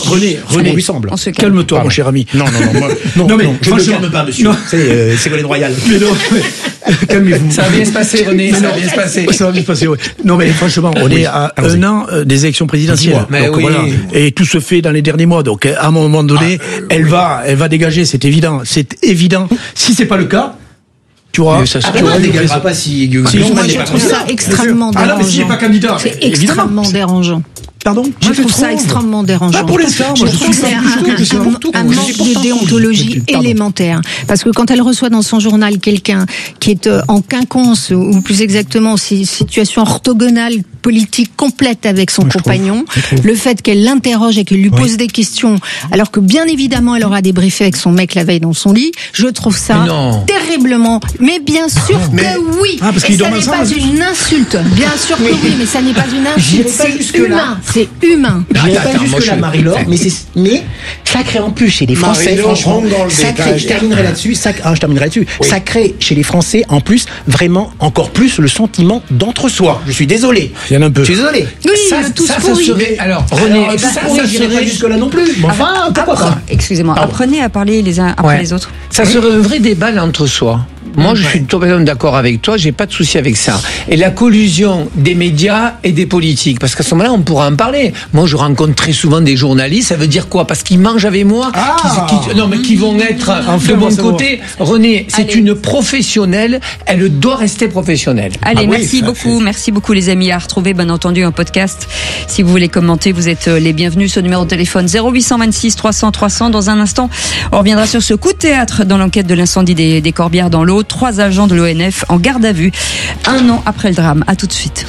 René, lui semble. Calme-toi, mon cher ami. Non, mais je ne calme pas, monsieur. C'est Ségolène Royal. Mais non, calmez-vous. Ça va bien se passer, René, ça va bien se passer. Ça va bien se passer, oui. Non, mais franchement, on est à un an des élections présidentielles. Mais donc, oui. voilà. Et tout se fait dans les derniers mois. Donc, à un moment donné, elle va dégager, c'est évident. C'est évident. Si c'est pas le cas, tu vois, elle ne dégagera pas si moi, je trouve ça extrêmement dérangeant. Ah non, mais s'il n'est pas candidat. C'est extrêmement dérangeant. Pardon? Je trouve ça extrêmement dérangeant. Pour l'instant, moi, je trouve ça un manque de déontologie élémentaire. Parce que quand elle reçoit dans son journal quelqu'un qui est en quinconce, ou plus exactement, situation orthogonale, politique complète avec son compagnon, le fait qu'elle l'interroge et qu'elle lui pose des questions, alors que bien évidemment elle aura débriefé avec son mec la veille dans son lit, je trouve ça terriblement. Mais bien sûr que oui. Parce et ça n'est pas une insulte. Bien sûr que oui, mais ça n'est pas une insulte. C'est humain. C'est humain. Je n'irai pas jusque-là, Marie-Laure, mais ça crée en plus chez les Français, franchement, je terminerai là-dessus, ça crée chez les Français, en plus, vraiment, encore plus le sentiment d'entre-soi. Je suis désolé. Il y en a un peu. Je suis désolé. Oui, tous pourris. Serait, alors, René, ça j'irai pas jusque-là non plus. Enfin, pourquoi pas? Excusez-moi, apprenez à parler les uns après les autres. Ça serait un vrai débat l'entre-soi. Moi, je suis totalement d'accord avec toi, j'ai pas de souci avec ça. Et la collusion des médias et des politiques, parce qu'à ce moment-là, on pourra en parler. Moi, je rencontre très souvent des journalistes, ça veut dire quoi? Parce qu'ils mangent avec moi, qui vont être de mon côté. René, c'est une professionnelle, elle doit rester professionnelle. Allez, merci beaucoup les amis, à retrouver bien entendu un podcast. Si vous voulez commenter, vous êtes les bienvenus sur le numéro de téléphone 0826 300 300. Dans un instant, on reviendra sur ce coup de théâtre dans l'enquête de l'incendie des Corbières dans l'eau. 3 agents de l'ONF en garde à vue 1 an après le drame. À tout de suite.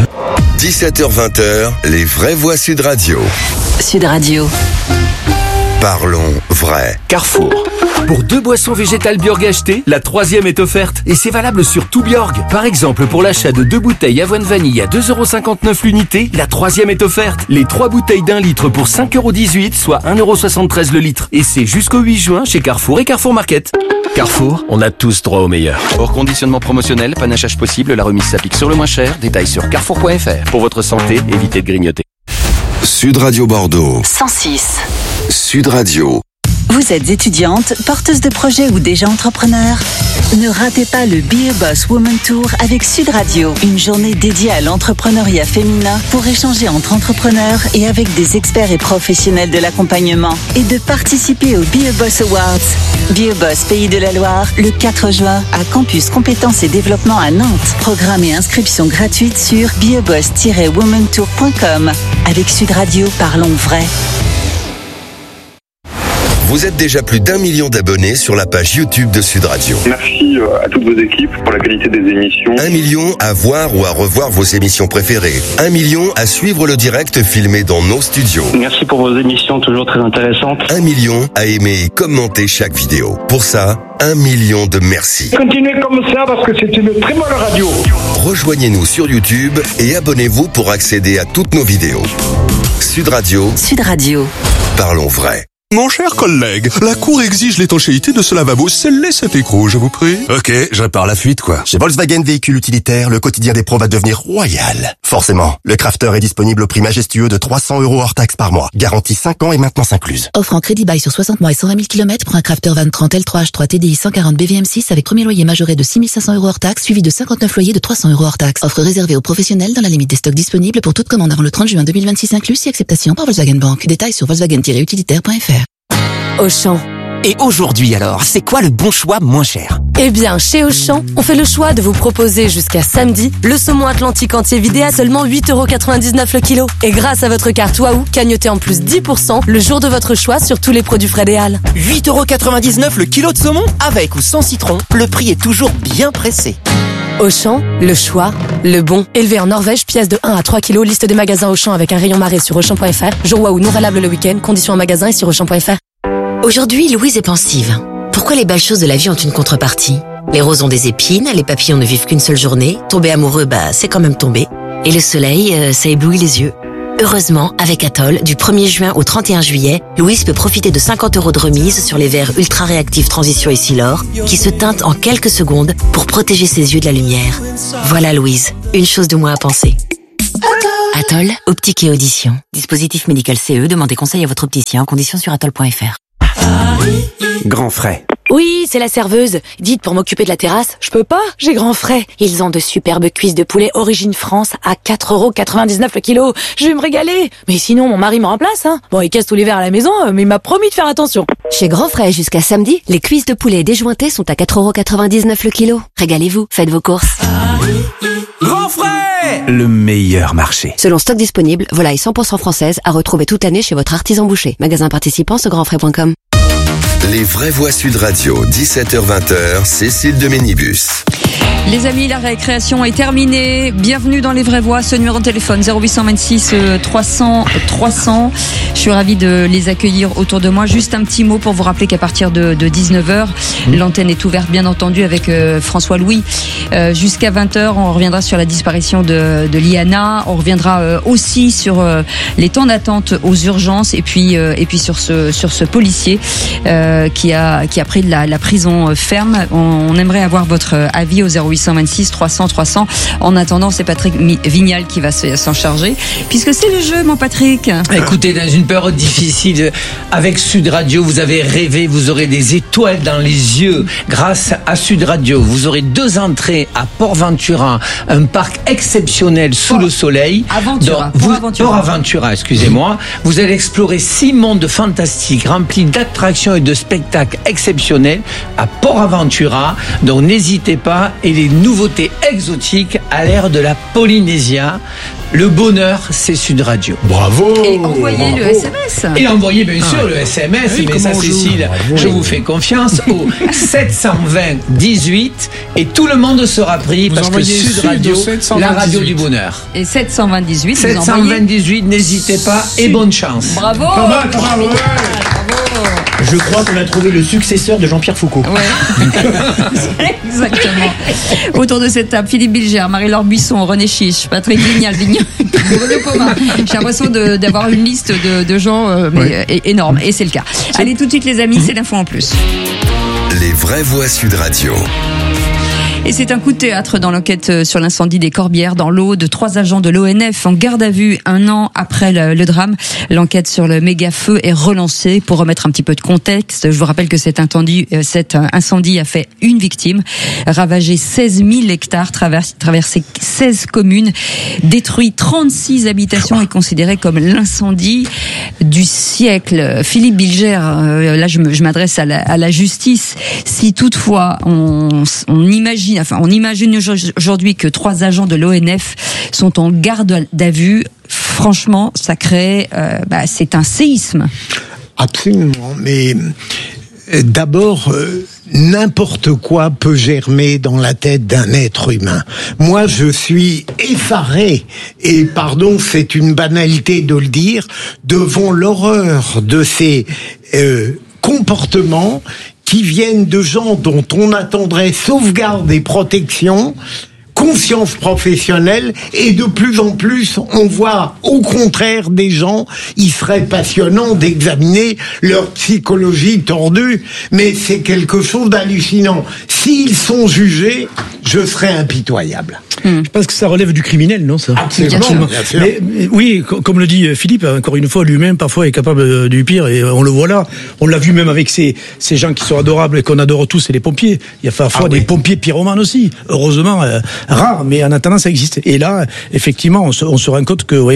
17h-20h, les vraies voix Sud Radio. Sud Radio. Parlons vrai. Carrefour. Pour 2 boissons végétales Bjorg achetées, la 3e est offerte. Et c'est valable sur tout Bjorg. Par exemple, pour l'achat de 2 bouteilles avoine vanille à 2,59€ l'unité, la 3e est offerte. Les 3 bouteilles d'1 litre pour 5,18€, soit 1,73€ le litre. Et c'est jusqu'au 8 juin chez Carrefour et Carrefour Market. Carrefour, on a tous droit au meilleur. Hors conditionnement promotionnel, panachage possible, la remise s'applique sur le moins cher. Détails sur carrefour.fr. Pour votre santé, évitez de grignoter. Sud Radio Bordeaux. 106. Sud Radio. Vous êtes étudiante, porteuse de projet ou déjà entrepreneur? Ne ratez pas le Be a Boss Woman Tour avec Sud Radio. Une journée dédiée à l'entrepreneuriat féminin pour échanger entre entrepreneurs et avec des experts et professionnels de l'accompagnement. Et de participer au Be a Boss Awards. Be a Boss Pays de la Loire, le 4 juin, à Campus Compétences et Développement à Nantes. Programme et inscription gratuite sur beaboss-womantour.com. Avec Sud Radio, parlons vrai. Vous êtes déjà plus d'1 million d'abonnés sur la page YouTube de Sud Radio. Merci à toutes vos équipes pour la qualité des émissions. 1 million à voir ou à revoir vos émissions préférées. 1 million à suivre le direct filmé dans nos studios. Merci pour vos émissions toujours très intéressantes. 1 million à aimer et commenter chaque vidéo. Pour ça, 1 million de merci. Continuez comme ça parce que c'est une très bonne radio. Rejoignez-nous sur YouTube et abonnez-vous pour accéder à toutes nos vidéos. Sud Radio. Sud Radio. Parlons vrai. Mon cher collègue, la Cour exige l'étanchéité de ce lavabo. Scellez cet écrou, je vous prie. Ok, je répare la fuite, quoi. Chez Volkswagen Véhicules Utilitaires, le quotidien des pros va devenir royal. Forcément, le Crafter est disponible au prix majestueux de 300€ hors taxe par mois. Garantie 5 ans et maintenance incluse. Offre en crédit bail sur 60 mois et 120 000 km pour un Crafter Van 30 L3H3 TDI 140 BVM6 avec premier loyer majoré de 6 500€ hors taxe, suivi de 59 loyers de 300€ hors taxe. Offre réservée aux professionnels dans la limite des stocks disponibles pour toute commande avant le 30 juin 2026 inclus, si acceptation par Volkswagen Bank. Détails sur volkswagen-utilitaire.fr. Auchan. Et aujourd'hui alors, c'est quoi le bon choix moins cher? Eh bien, chez Auchan, on fait le choix de vous proposer jusqu'à samedi le saumon atlantique entier vidé à seulement 8,99€ le kilo. Et grâce à votre carte Waouh, cagnotez en plus 10% le jour de votre choix sur tous les produits frais des Halles. 8,99€ le kilo de saumon? Avec ou sans citron, le prix est toujours bien pressé. Auchan, le choix, le bon. Élevé en Norvège, pièce de 1 à 3 kilos, liste des magasins Auchan avec un rayon marée sur Auchan.fr. Jour Waouh non valable le week-end, conditions en magasin et sur Auchan.fr. Aujourd'hui, Louise est pensive. Pourquoi les belles choses de la vie ont une contrepartie? Les roses ont des épines, les papillons ne vivent qu'une seule journée, tomber amoureux, c'est quand même tomber. Et le soleil, ça éblouit les yeux. Heureusement, avec Atoll, du 1er juin au 31 juillet, Louise peut profiter de 50€ de remise sur les verres ultra réactifs Transition et Silor, qui se teintent en quelques secondes pour protéger ses yeux de la lumière. Voilà Louise, une chose de moins à penser. Atoll, optique et audition. Dispositif médical CE, demandez conseil à votre opticien, conditions sur atoll.fr. Grand frais. Oui, c'est la serveuse. Dites, pour m'occuper de la terrasse, je peux pas, j'ai grand frais. Ils ont de superbes cuisses de poulet origine France à 4,99€ le kilo. Je vais me régaler. Mais sinon, mon mari me remplace, hein. Bon, il casse tous les verres à la maison, mais il m'a promis de faire attention. Chez Grand Frais, jusqu'à samedi, les cuisses de poulet déjointées sont à 4,99€ le kilo. Régalez-vous, faites vos courses. Grand frais! Le meilleur marché. Selon stock disponible, volaille 100% française à retrouver toute l'année chez votre artisan boucher. Magasin participant sur grandfrais.com. Les vraies voix Sud Radio, 17h-20h, Cécile de Ménibus. Les amis, la récréation est terminée. Bienvenue dans Les Vraies Voix. Ce numéro de téléphone 0826 300 300. Je suis ravie de les accueillir autour de moi. Juste un petit mot pour vous rappeler qu'à partir de 19h, l'antenne est ouverte, bien entendu, avec François Louis. Jusqu'à 20h, on reviendra sur la disparition de Liana. On reviendra aussi sur les temps d'attente aux urgences et puis sur ce policier qui a pris de la prison ferme. On aimerait avoir votre avis au 0826 300 300. En attendant, c'est Patrick Vignal qui va s'en charger, puisque c'est le jeu, mon Patrick. Écoutez, dans une période difficile, avec Sud Radio, vous avez rêvé, vous aurez des étoiles dans les yeux. Grâce à Sud Radio, vous aurez 2 entrées à Port-Ventura, un parc exceptionnel sous le soleil. Port-Aventura, excusez-moi. Vous allez explorer 6 mondes fantastiques remplis d'attractions et de spectacles exceptionnels à Port-Aventura. Donc n'hésitez pas. Et les nouveautés exotiques à l'ère de la Polynésia. Le bonheur, c'est Sud Radio. Bravo. Et envoyez le SMS. Et envoyez bien sûr le SMS. Oui, mais ça, Cécile, je vous fais confiance au 720 18 et tout le monde sera pris parce que Sud Radio, la radio du bonheur. Et 720 18. 720 18, n'hésitez pas et bonne chance. Bravo. Bravo. Je crois qu'on a trouvé le successeur de Jean-Pierre Foucault. Ouais. Exactement. Autour de cette table, Philippe Bilger, Marie-Laure Buisson, René Chiche, Patrick Vignal, Bruno Coma. J'ai l'impression d'avoir une liste de gens énorme. Et c'est le cas. Allez, tout de suite les amis, c'est l'info en plus. Les vraies voix Sud Radio. Et c'est un coup de théâtre dans l'enquête sur l'incendie des Corbières dans l'Aude. 3 agents de l'ONF en garde à vue 1 an après le drame. L'enquête sur le méga feu est relancée. Pour remettre un petit peu de contexte, je vous rappelle que cet incendie a fait une victime, ravagé 16 000 hectares, traversé 16 communes, détruit 36 habitations et considéré comme l'incendie du siècle. Philippe Bilger, là je m'adresse à la justice. Si toutefois on imagine aujourd'hui que 3 agents de l'ONF sont en garde à vue. Franchement, ça crée, c'est un séisme. Absolument, mais d'abord, n'importe quoi peut germer dans la tête d'un être humain. Moi, je suis effaré, et pardon, c'est une banalité de le dire, devant l'horreur de ces comportements qui viennent de gens dont on attendrait sauvegarde et protection, conscience professionnelle, et de plus en plus, on voit au contraire des gens, il serait passionnant d'examiner leur psychologie tordue, mais c'est quelque chose d'hallucinant. S'ils sont jugés, je serais impitoyable. Je pense que ça relève du criminel, non, ça? Absolument. Bien sûr. Mais, oui, comme le dit Philippe, encore une fois, l'humain parfois est capable du pire, et on le voit là. On l'a vu même avec ces gens qui sont adorables et qu'on adore tous, c'est les pompiers. Il y a parfois des pompiers pyromanes aussi. Heureusement, rares, mais en attendant, ça existe. Et là, effectivement, on se rend compte que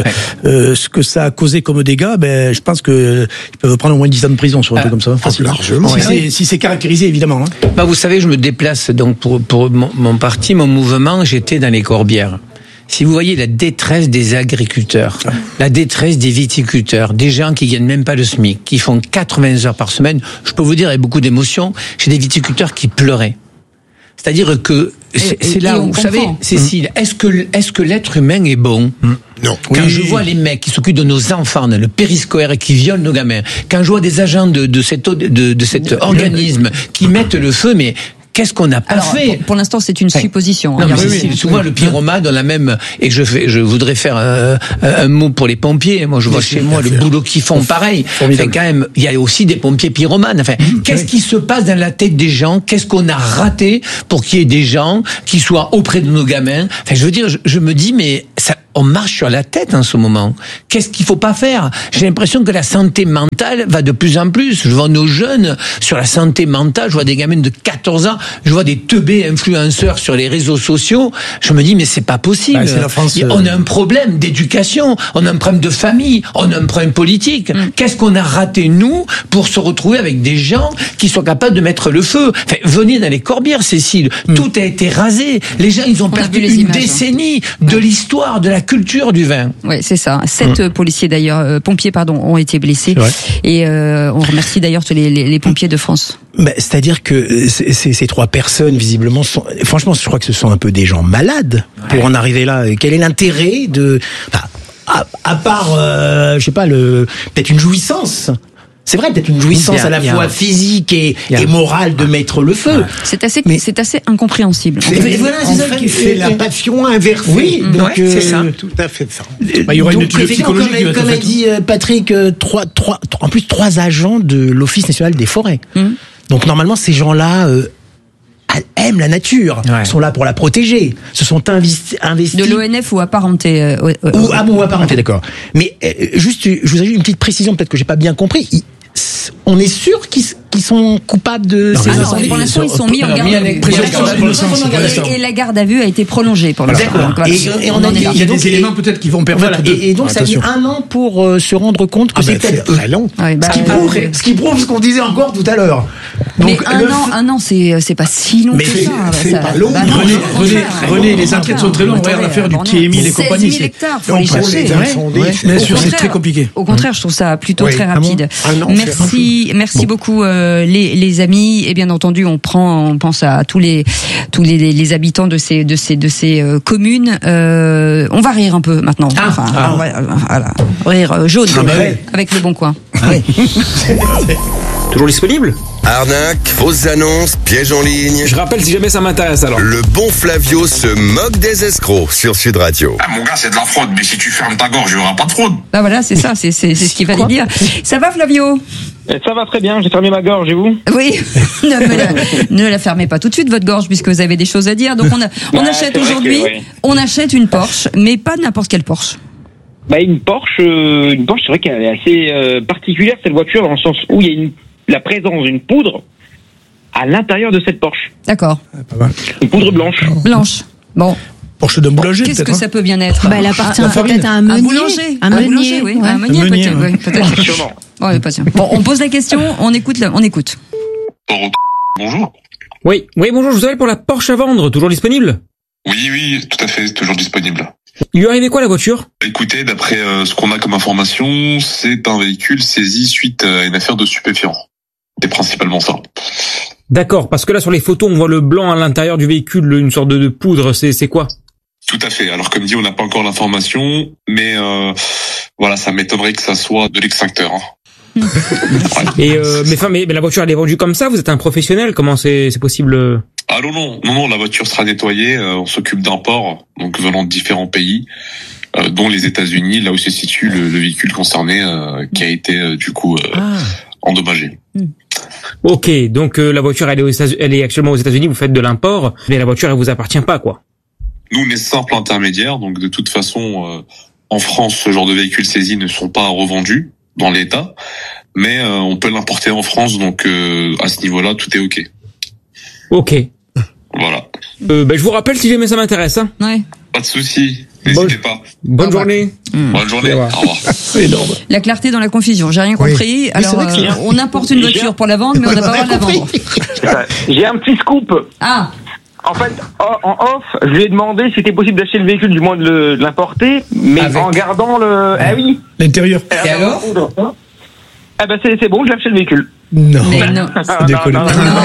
ce que ça a causé comme dégâts, je pense que ils peuvent prendre au moins 10 ans de prison sur un peu comme ça. Largement. Si c'est caractérisé, évidemment. Hein. Vous savez, je me déplace donc pour mon parti, mon mouvement, j'étais dans les Corbières. Si vous voyez la détresse des agriculteurs, la détresse des viticulteurs, des gens qui gagnent même pas le SMIC, qui font 80 heures par semaine, je peux vous dire avec beaucoup d'émotion, j'ai des viticulteurs qui pleuraient. C'est-à-dire que c'est là où, vous savez, Cécile, est-ce que l'être humain est bon? Non. Quand je vois les mecs qui s'occupent de nos enfants dans le périscolaire et qui violent nos gamins, quand je vois des agents de cet organisme qui mettent le feu, mais qu'est-ce qu'on n'a pas fait? Pour l'instant, c'est une supposition. Non, mais souvent le pyromane dans la même. Et je voudrais faire un mot pour les pompiers. Moi, je vois chez moi le boulot qu'ils font pareil. Enfin, quand même, il y a aussi des pompiers pyromanes. Enfin, qu'est-ce qui se passe dans la tête des gens? Qu'est-ce qu'on a raté pour qu'il y ait des gens qui soient auprès de nos gamins? Enfin, je veux dire, je me dis, mais ça. on marche sur la tête en ce moment. Qu'est-ce qu'il faut pas faire? J'ai l'impression que la santé mentale va de plus en plus. Je vois nos jeunes sur la santé mentale, je vois des gamines de 14 ans, je vois des teubés influenceurs sur les réseaux sociaux. Je me dis, mais c'est pas possible. C'est la France, on a un problème d'éducation, on a un problème de famille, on a un problème politique. Qu'est-ce qu'on a raté, nous, pour se retrouver avec des gens qui sont capables de mettre le feu? Enfin, venez dans les Corbières, Cécile. Tout a été rasé. Les gens, ils ont perdu une décennie de l'histoire, de la culture du vin. Oui, c'est ça. 7 policiers d'ailleurs, pompiers ont été blessés. Et on remercie d'ailleurs tous les pompiers de France. C'est-à-dire que ces 3 personnes, visiblement, franchement, je crois que ce sont un peu des gens malades pour en arriver là. Quel est l'intérêt de... à part, je sais pas, peut-être une jouissance. C'est vrai, peut-être une jouissance à la fois physique et morale de mettre le feu. C'est assez incompréhensible. C'est la passion inversée. Oui, donc c'est ça. Tout à fait ça. Il y aura une étude psychologique. Comme a dit Patrick, 3 agents de l'Office national des forêts. Donc normalement, ces gens-là aiment la nature, sont là pour la protéger, se sont investis. De l'ONF ou apparentés. Ou apparentés, d'accord. Mais juste, je vous ajoute une petite précision, peut-être que j'ai pas bien compris. On est sûr qu'ils sont coupables de ces incendies. Pour l'instant, ils sont mis en garde à vue. Et la garde à vue a été prolongée pour l'instant. Et on il y a des éléments peut-être qui vont permettre et donc ça a mis 1 an pour se rendre compte que c'est peut-être très long. Ce qui prouve ce qu'on disait encore tout à l'heure. Mais un an, c'est pas si long que ça. C'est pas long. René, les enquêtes sont très longues. Regarde l'affaire du Pied-Émile et compagnie. 16 000 hectares, faut les chercher. Bien sûr, c'est très compliqué. Au contraire, je trouve ça plutôt très rapide. Merci beaucoup les amis, et bien entendu on pense à tous les habitants de ces communes. On va rire un peu maintenant. Voilà, rire jaune avec Le Bon Coin. Toujours disponible? Arnaque, fausses annonces, pièges en ligne. Je rappelle si jamais ça m'intéresse alors. Le bon Flavio se moque des escrocs sur Sud Radio. Ah mon gars, c'est de la fraude, mais si tu fermes ta gorge, il n'y aura pas de fraude. Bah voilà, c'est ça, c'est ce qu'il fallait dire. Ça va Flavio? Ça va très bien, j'ai fermé ma gorge, et vous? Oui, ne la fermez pas tout de suite votre gorge puisque vous avez des choses à dire. Donc on achète aujourd'hui, on achète une Porsche, mais pas n'importe quelle Porsche. Une Porsche, c'est vrai qu'elle est assez particulière cette voiture dans le sens où il y a la présence d'une poudre à l'intérieur de cette Porsche. D'accord. Une poudre blanche. Blanche. Bon. Porsche d'un boulanger. Qu'est-ce que ça peut bien être? Elle appartient peut-être à un meunier. Un boulanger, oui. Un meunier peut-être. Sûrement. Bon, on pose la question, on écoute. Bonjour. Oui, bonjour, je vous appelle pour la Porsche à vendre, toujours disponible? Oui, tout à fait, toujours disponible. Il lui arrivait quoi la voiture? Écoutez, d'après ce qu'on a comme information, c'est un véhicule saisi suite à une affaire de stupéfiants. C'est principalement ça. D'accord, parce que là sur les photos on voit le blanc à l'intérieur du véhicule, une sorte de poudre, c'est quoi? Tout à fait. Alors comme dit, on n'a pas encore l'information, mais voilà, ça m'étonnerait que ça soit de l'extincteur. Et mais la voiture elle est vendue comme ça? Vous êtes un professionnel? Comment c'est possible? Ah non, la voiture sera nettoyée. On s'occupe d'un port, donc venant de différents pays, dont les États-Unis, là où se situe le véhicule concerné, qui a été du coup endommagé. Ok, donc la voiture elle est actuellement aux États-Unis. Vous faites de l'import, mais la voiture elle vous appartient pas, quoi. Nous on est simple intermédiaire, donc de toute façon, en France, ce genre de véhicules saisis ne sont pas revendus dans l'État, mais on peut l'importer en France, donc à ce niveau-là, tout est ok. Ok. Voilà. Je vous rappelle si jamais ça m'intéresse. Hein. Ouais. Pas de souci. N'hésitez pas. Bonne journée. Bonne journée. Au revoir. C'est énorme. La clarté dans la confusion, j'ai rien compris. Alors, on importe une voiture pour la vendre, mais on n'a pas le droit de la vendre. J'ai un petit scoop. Ah. En fait, en off, je lui ai demandé si c'était possible d'acheter le véhicule, du moins de l'importer, mais en gardant le... Ah oui. L'intérieur. Et alors? C'est bon, j'ai acheté le véhicule. Non. Mais non. C'est déconné.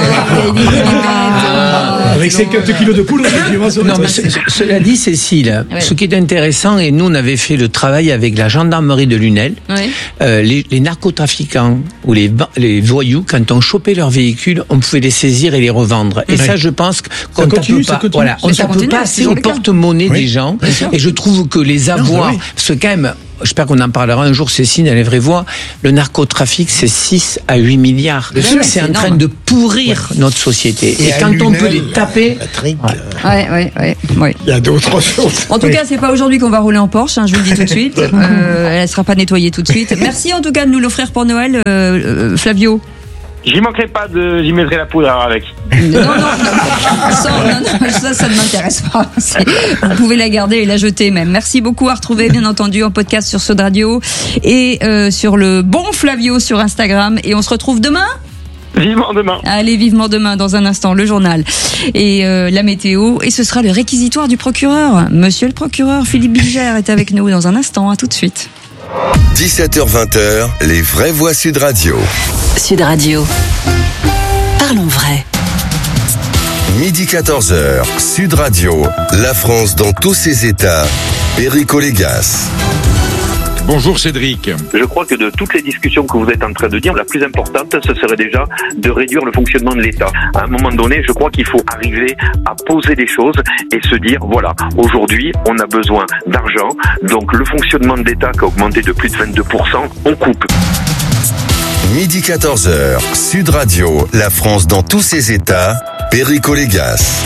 Avec 50 kilos de poudre, effectivement. Non, mais cela dit, Cécile, ce qui est intéressant, et nous, on avait fait le travail avec la gendarmerie de Lunel, les narcotrafiquants ou les voyous, quand on chopait leur véhicule, on pouvait les saisir et les revendre. Et ça, je pense qu'on ne tape pas. On ne tape pas assez au porte-monnaie des gens. Et je trouve que les avoirs, parce que quand même, j'espère qu'on en parlera un jour, Cécile, dans les vraies voix, le narcotrafic, c'est 6 à 8 milliards. C'est en train de pourrir notre société. Et quand on peut les taper... Ouais. Il y a d'autres choses. En tout cas, c'est pas aujourd'hui qu'on va rouler en Porsche, je vous le dis tout de suite. Elle sera pas nettoyée tout de suite. Merci en tout cas de nous l'offrir pour Noël, Flavio. J'y manquerai pas j'y mettrai la poudre avec. Non, ça ne m'intéresse pas. Vous pouvez la garder et la jeter même. Merci beaucoup, à retrouver bien entendu en podcast sur Sud Radio et sur le bon Flavio sur Instagram. Et on se retrouve demain. Vivement demain. Allez, vivement demain, dans un instant, le journal et la météo. Et ce sera le réquisitoire du procureur. Monsieur le procureur, Philippe Bilger est avec nous dans un instant. À tout de suite. 17h-20h, les vraies voix Sud Radio. Sud Radio. Parlons vrai. Midi 14h, Sud Radio, la France dans tous ses états, Perico Légas. Bonjour Cédric. Je crois que de toutes les discussions que vous êtes en train de dire, la plus importante, ce serait déjà de réduire le fonctionnement de l'État. À un moment donné, je crois qu'il faut arriver à poser des choses et se dire, voilà, aujourd'hui, on a besoin d'argent, donc le fonctionnement de l'État qui a augmenté de plus de 22%, on coupe. Midi 14h, Sud Radio, la France dans tous ses états, Perico Légas.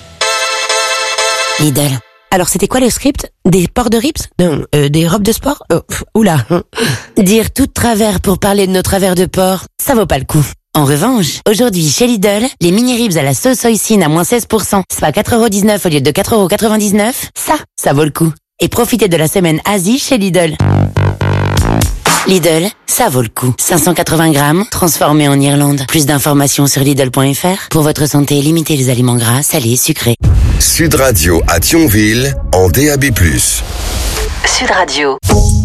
Lidl. Alors, c'était quoi le script? Des ports de rips? Non, des robes de sport? Oula. Dire tout de travers pour parler de nos travers de porc, ça vaut pas le coup. En revanche, aujourd'hui, chez Lidl, les mini ribs à la sauce hoisin à moins 16%, soit 4,19€ au lieu de 4,99€, ça vaut le coup. Et profitez de la semaine Asie chez Lidl. Lidl, ça vaut le coup. 580 grammes, transformés en Irlande. Plus d'informations sur Lidl.fr. Pour votre santé, limitez les aliments gras, salés, sucrés. Sud Radio à Thionville, en DAB+. Sud Radio.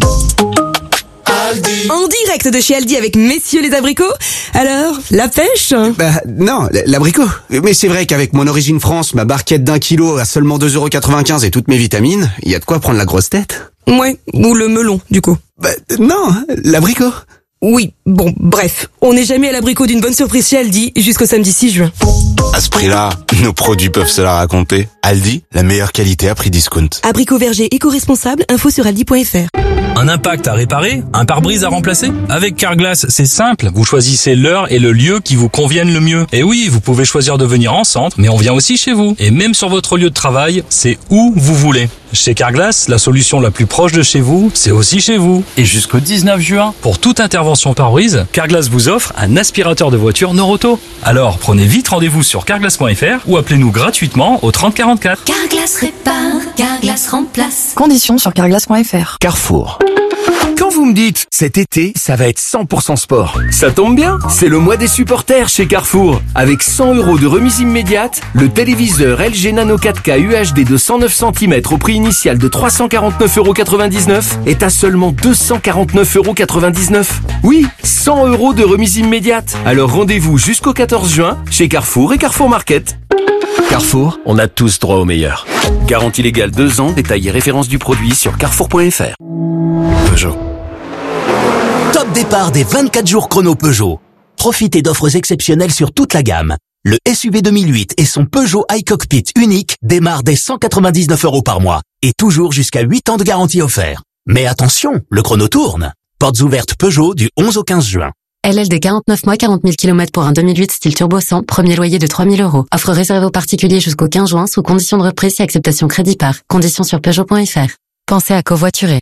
En direct de chez Aldi avec messieurs les abricots. Alors, la pêche? Non, l'abricot. Mais c'est vrai qu'avec mon origine France, ma barquette d'1 kilo à seulement 2,95€ et toutes mes vitamines, il y a de quoi prendre la grosse tête. Ouais, ou le melon, du coup. Non, l'abricot. Oui, bon, bref. On n'est jamais à l'abricot d'une bonne surprise chez Aldi jusqu'au samedi 6 juin. À ce prix-là, nos produits peuvent se la raconter. Aldi, la meilleure qualité à prix discount. Abricot verger éco-responsable, info sur aldi.fr. Un impact à réparer? Un pare-brise à remplacer? Avec Carglass, c'est simple. Vous choisissez l'heure et le lieu qui vous conviennent le mieux. Et oui, vous pouvez choisir de venir en centre, mais on vient aussi chez vous. Et même sur votre lieu de travail, c'est où vous voulez. Chez Carglass, la solution la plus proche de chez vous, c'est aussi chez vous. Et jusqu'au 19 juin, pour toute intervention pare-brise, Carglass vous offre un aspirateur de voiture Noroto. Alors, prenez vite rendez-vous sur carglass.fr ou appelez-nous gratuitement au 30 44. Carglass répare, Carglass remplace. Conditions sur carglass.fr. Carrefour. Quand vous me dites, cet été, ça va être 100% sport, ça tombe bien, c'est le mois des supporters chez Carrefour. Avec 100€ de remise immédiate, le téléviseur LG Nano 4K UHD de 109 cm au prix initial de 349,99€ est à seulement 249,99€. Oui, 100€ de remise immédiate. Alors rendez-vous jusqu'au 14 juin chez Carrefour et Carrefour Market. Carrefour, on a tous droit au meilleur. Garantie légale 2 ans, détail et référence du produit sur carrefour.fr. Peugeot. Top départ des 24 jours chrono Peugeot. Profitez d'offres exceptionnelles sur toute la gamme. Le SUV 2008 et son Peugeot iCockpit unique démarrent dès 199€ par mois et toujours jusqu'à 8 ans de garantie offert. Mais attention, le chrono tourne. Portes ouvertes Peugeot du 11 au 15 juin. LLD 49 mois, 40 000 km pour un 2008 style turbo 100, premier loyer de 3 000 €. Offre réservée aux particuliers jusqu'au 15 juin sous condition de reprise et acceptation crédit par. Conditions sur Peugeot.fr. Pensez à covoiturer.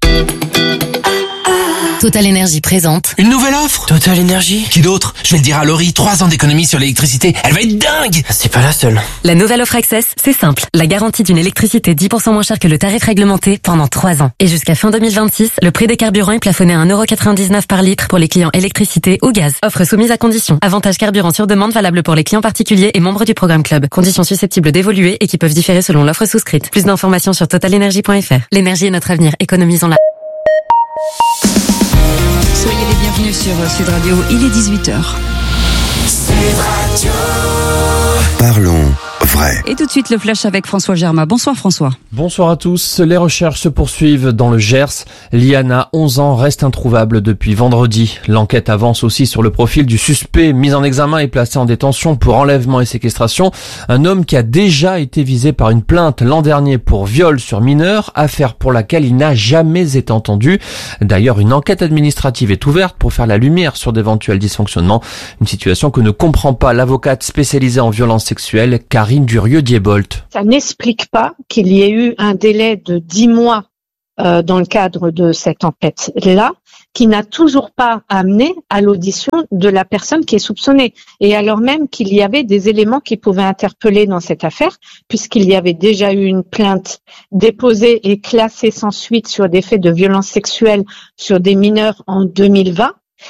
Total Énergie présente. Une nouvelle offre? Total Énergie? Qui d'autre? Je vais le dire à Laurie, 3 ans d'économie sur l'électricité. Elle va être dingue! C'est pas la seule. La nouvelle offre Access, c'est simple. La garantie d'une électricité 10% moins chère que le tarif réglementé pendant 3 ans. Et jusqu'à fin 2026, le prix des carburants est plafonné à 1,99€ par litre pour les clients électricité ou gaz. Offre soumise à conditions. Avantage carburant sur demande valable pour les clients particuliers et membres du programme Club. Conditions susceptibles d'évoluer et qui peuvent différer selon l'offre souscrite. Plus d'informations sur totalenergie.fr. L'énergie est notre avenir. Économisons-la. Soyez les bienvenus sur Sud Radio, il est 18h. Parlons vrai. Et tout de suite, le flash avec François Germain. Bonsoir François. Bonsoir à tous. Les recherches se poursuivent dans le Gers. Liana, 11 ans, reste introuvable depuis vendredi. L'enquête avance aussi sur le profil du suspect mis en examen et placé en détention pour enlèvement et séquestration. Un homme qui a déjà été visé par une plainte l'an dernier pour viol sur mineur, affaire pour laquelle il n'a jamais été entendu. D'ailleurs, une enquête administrative est ouverte pour faire la lumière sur d'éventuels dysfonctionnements. Une situation que ne comprend pas l'avocate spécialisée en violences sexuelles, Karine Durieux-Diebolt. Ça n'explique pas qu'il y ait eu un délai de 10 mois dans le cadre de cette enquête-là, qui n'a toujours pas amené à l'audition de la personne qui est soupçonnée. Et alors même qu'il y avait des éléments qui pouvaient interpeller dans cette affaire, puisqu'il y avait déjà eu une plainte déposée et classée sans suite sur des faits de violence sexuelle sur des mineurs en 2020.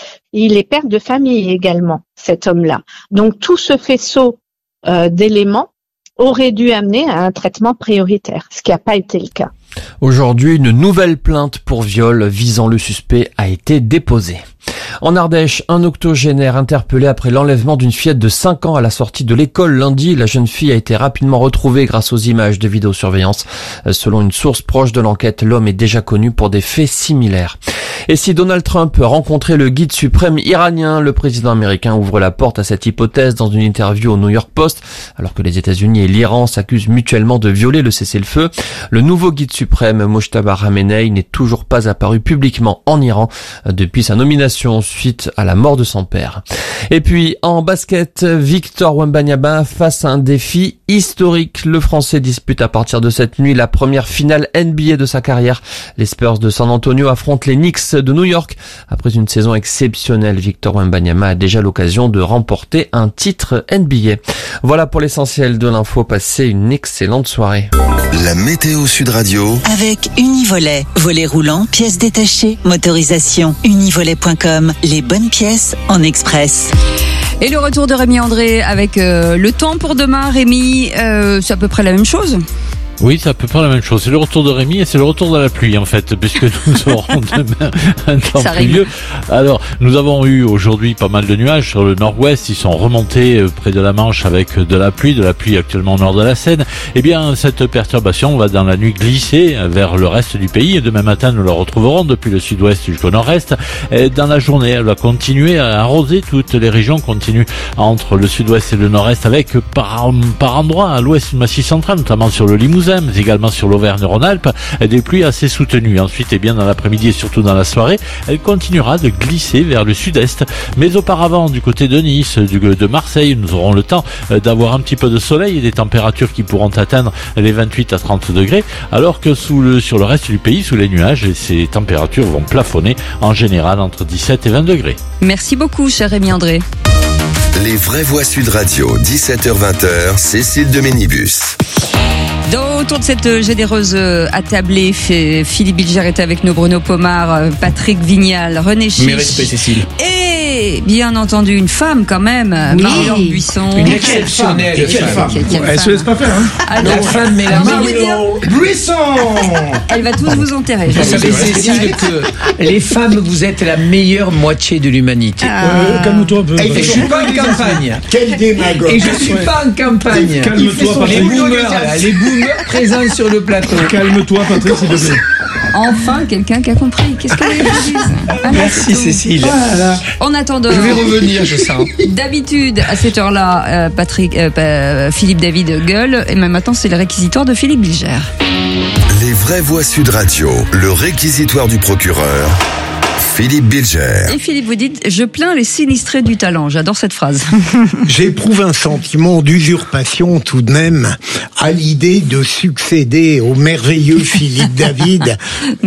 Il est père de famille également, cet homme-là. Donc tout ce faisceau d'éléments aurait dû amener à un traitement prioritaire, ce qui n'a pas été le cas. Aujourd'hui, une nouvelle plainte pour viol visant le suspect a été déposée. En Ardèche, un octogénaire interpellé après l'enlèvement d'une fillette de 5 ans à la sortie de l'école lundi. La jeune fille a été rapidement retrouvée grâce aux images de vidéosurveillance. Selon une source proche de l'enquête, l'homme est déjà connu pour des faits similaires. Et si Donald Trump rencontrait le guide suprême iranien, le président américain ouvre la porte à cette hypothèse dans une interview au New York Post, alors que les États-Unis et l'Iran s'accusent mutuellement de violer le cessez-le-feu. Le nouveau guide suprême, Mojtaba Khamenei, n'est toujours pas apparu publiquement en Iran depuis sa nomination suite à la mort de son père. Et puis, en basket, Victor Wembanyama face à un défi historique. Le Français dispute à partir de cette nuit la première finale NBA de sa carrière. Les Spurs de San Antonio affrontent les Knicks de New York. Après une saison exceptionnelle, Victor Wembanyama a déjà l'occasion de remporter un titre NBA. Voilà pour l'essentiel de l'info. Passez une excellente soirée. La météo Sud Radio. Avec Univolet. Volet roulant, pièces détachées, motorisation. Univolet.com. Les bonnes pièces en express. Et le retour de Rémi André avec le temps pour demain. Rémi, c'est à peu près la même chose. Oui, c'est à peu près la même chose. C'est le retour de Rémi et c'est le retour de la pluie, en fait, puisque nous aurons demain un temps pluvieux. Alors, nous avons eu aujourd'hui pas mal de nuages sur le nord-ouest. Ils sont remontés près de la Manche avec de la pluie actuellement au nord de la Seine. Eh bien, cette perturbation va dans la nuit glisser vers le reste du pays. Et demain matin, nous la retrouverons depuis le sud-ouest jusqu'au nord-est. Et dans la journée, elle va continuer à arroser toutes les régions, continue entre le sud-ouest et le nord-est avec par endroits à l'ouest du Massif central, notamment sur le Limousin, mais également sur l'Auvergne-Rhône-Alpes, des pluies assez soutenues. Ensuite, et bien dans l'après-midi et surtout dans la soirée, elle continuera de glisser vers le sud-est. Mais auparavant, du côté de Nice, de Marseille, nous aurons le temps d'avoir un petit peu de soleil et des températures qui pourront atteindre les 28 à 30 degrés, alors que sur le reste du pays, sous les nuages, ces températures vont plafonner en général entre 17 et 20 degrés. Merci beaucoup, cher Rémi André. Les vraies voix Sud Radio, 17h-20h, Cécile de Ménibus. Autour de cette généreuse attablée, Philippe Bilger était avec nous, Bruno Pomar, Patrick Vignal, René Chiche. Mes respects, Cécile. Et bien entendu une femme quand même, oui. Marie-Laure Buisson. Une exceptionnelle femme. Elle se laisse pas faire, hein. Alors, la femme, mais la Marie-Laure Buisson. Elle va tous vous enterrer. Vous savez, Cécile, que les femmes, vous êtes la meilleure moitié de l'humanité. Calme-toi un peu. Et je suis pas en campagne. Quel démagogue. Et je suis pas en campagne. Calme-toi, Les boomers présents sur le plateau. Calme-toi, Patrick, s'il te plaît. Enfin, quelqu'un qui a compris. Qu'est-ce que vous voulez que je dise? Merci, Cécile. Voilà. En attendant. Je vais revenir, je sens. D'habitude, à cette heure-là, Philippe David gueule. Et même maintenant, c'est le réquisitoire de Philippe Bilger. Les vraies voix Sud Radio, le réquisitoire du procureur. Philippe Bilger. Et Philippe, vous dites, je plains les sinistrés du talent. J'adore cette phrase. J'éprouve un sentiment d'usurpation tout de même à l'idée de succéder au merveilleux Philippe David.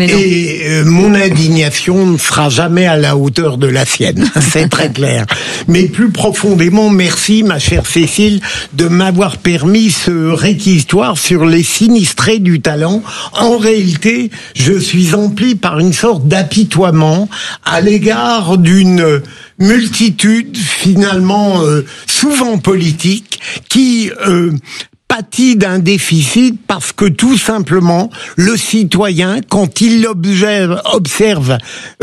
Et mon indignation ne sera jamais à la hauteur de la sienne. C'est très clair. Mais plus profondément, merci, ma chère Cécile, de m'avoir permis ce réquisitoire sur les sinistrés du talent. En réalité, je suis empli par une sorte d'apitoiement à l'égard d'une multitude finalement souvent politique qui pâtit d'un déficit parce que tout simplement le citoyen, quand il observe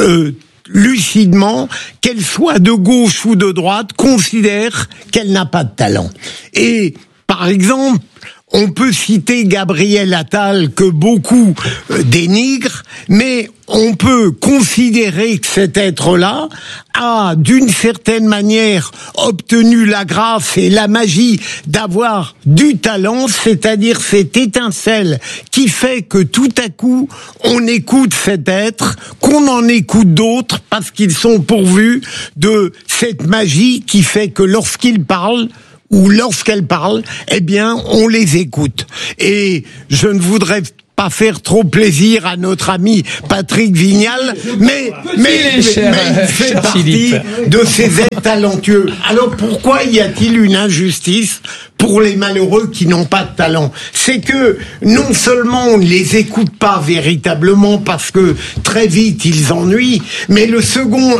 lucidement, qu'elle soit de gauche ou de droite, considère qu'elle n'a pas de talent. Et par exemple, on peut citer Gabriel Attal que beaucoup dénigrent, mais on peut considérer que cet être-là a, d'une certaine manière, obtenu la grâce et la magie d'avoir du talent, c'est-à-dire cette étincelle qui fait que tout à coup, on écoute cet être, qu'on en écoute d'autres parce qu'ils sont pourvus de cette magie qui fait que lorsqu'ils parlent, ou lorsqu'elles parlent, eh bien, on les écoute. Et je ne voudrais pas faire trop plaisir à notre ami Patrick Vignal, mais il fait partie de ces êtres talentueux. Alors pourquoi y a-t-il une injustice pour les malheureux qui n'ont pas de talent? C'est que non seulement on ne les écoute pas véritablement parce que très vite ils ennuient, mais le second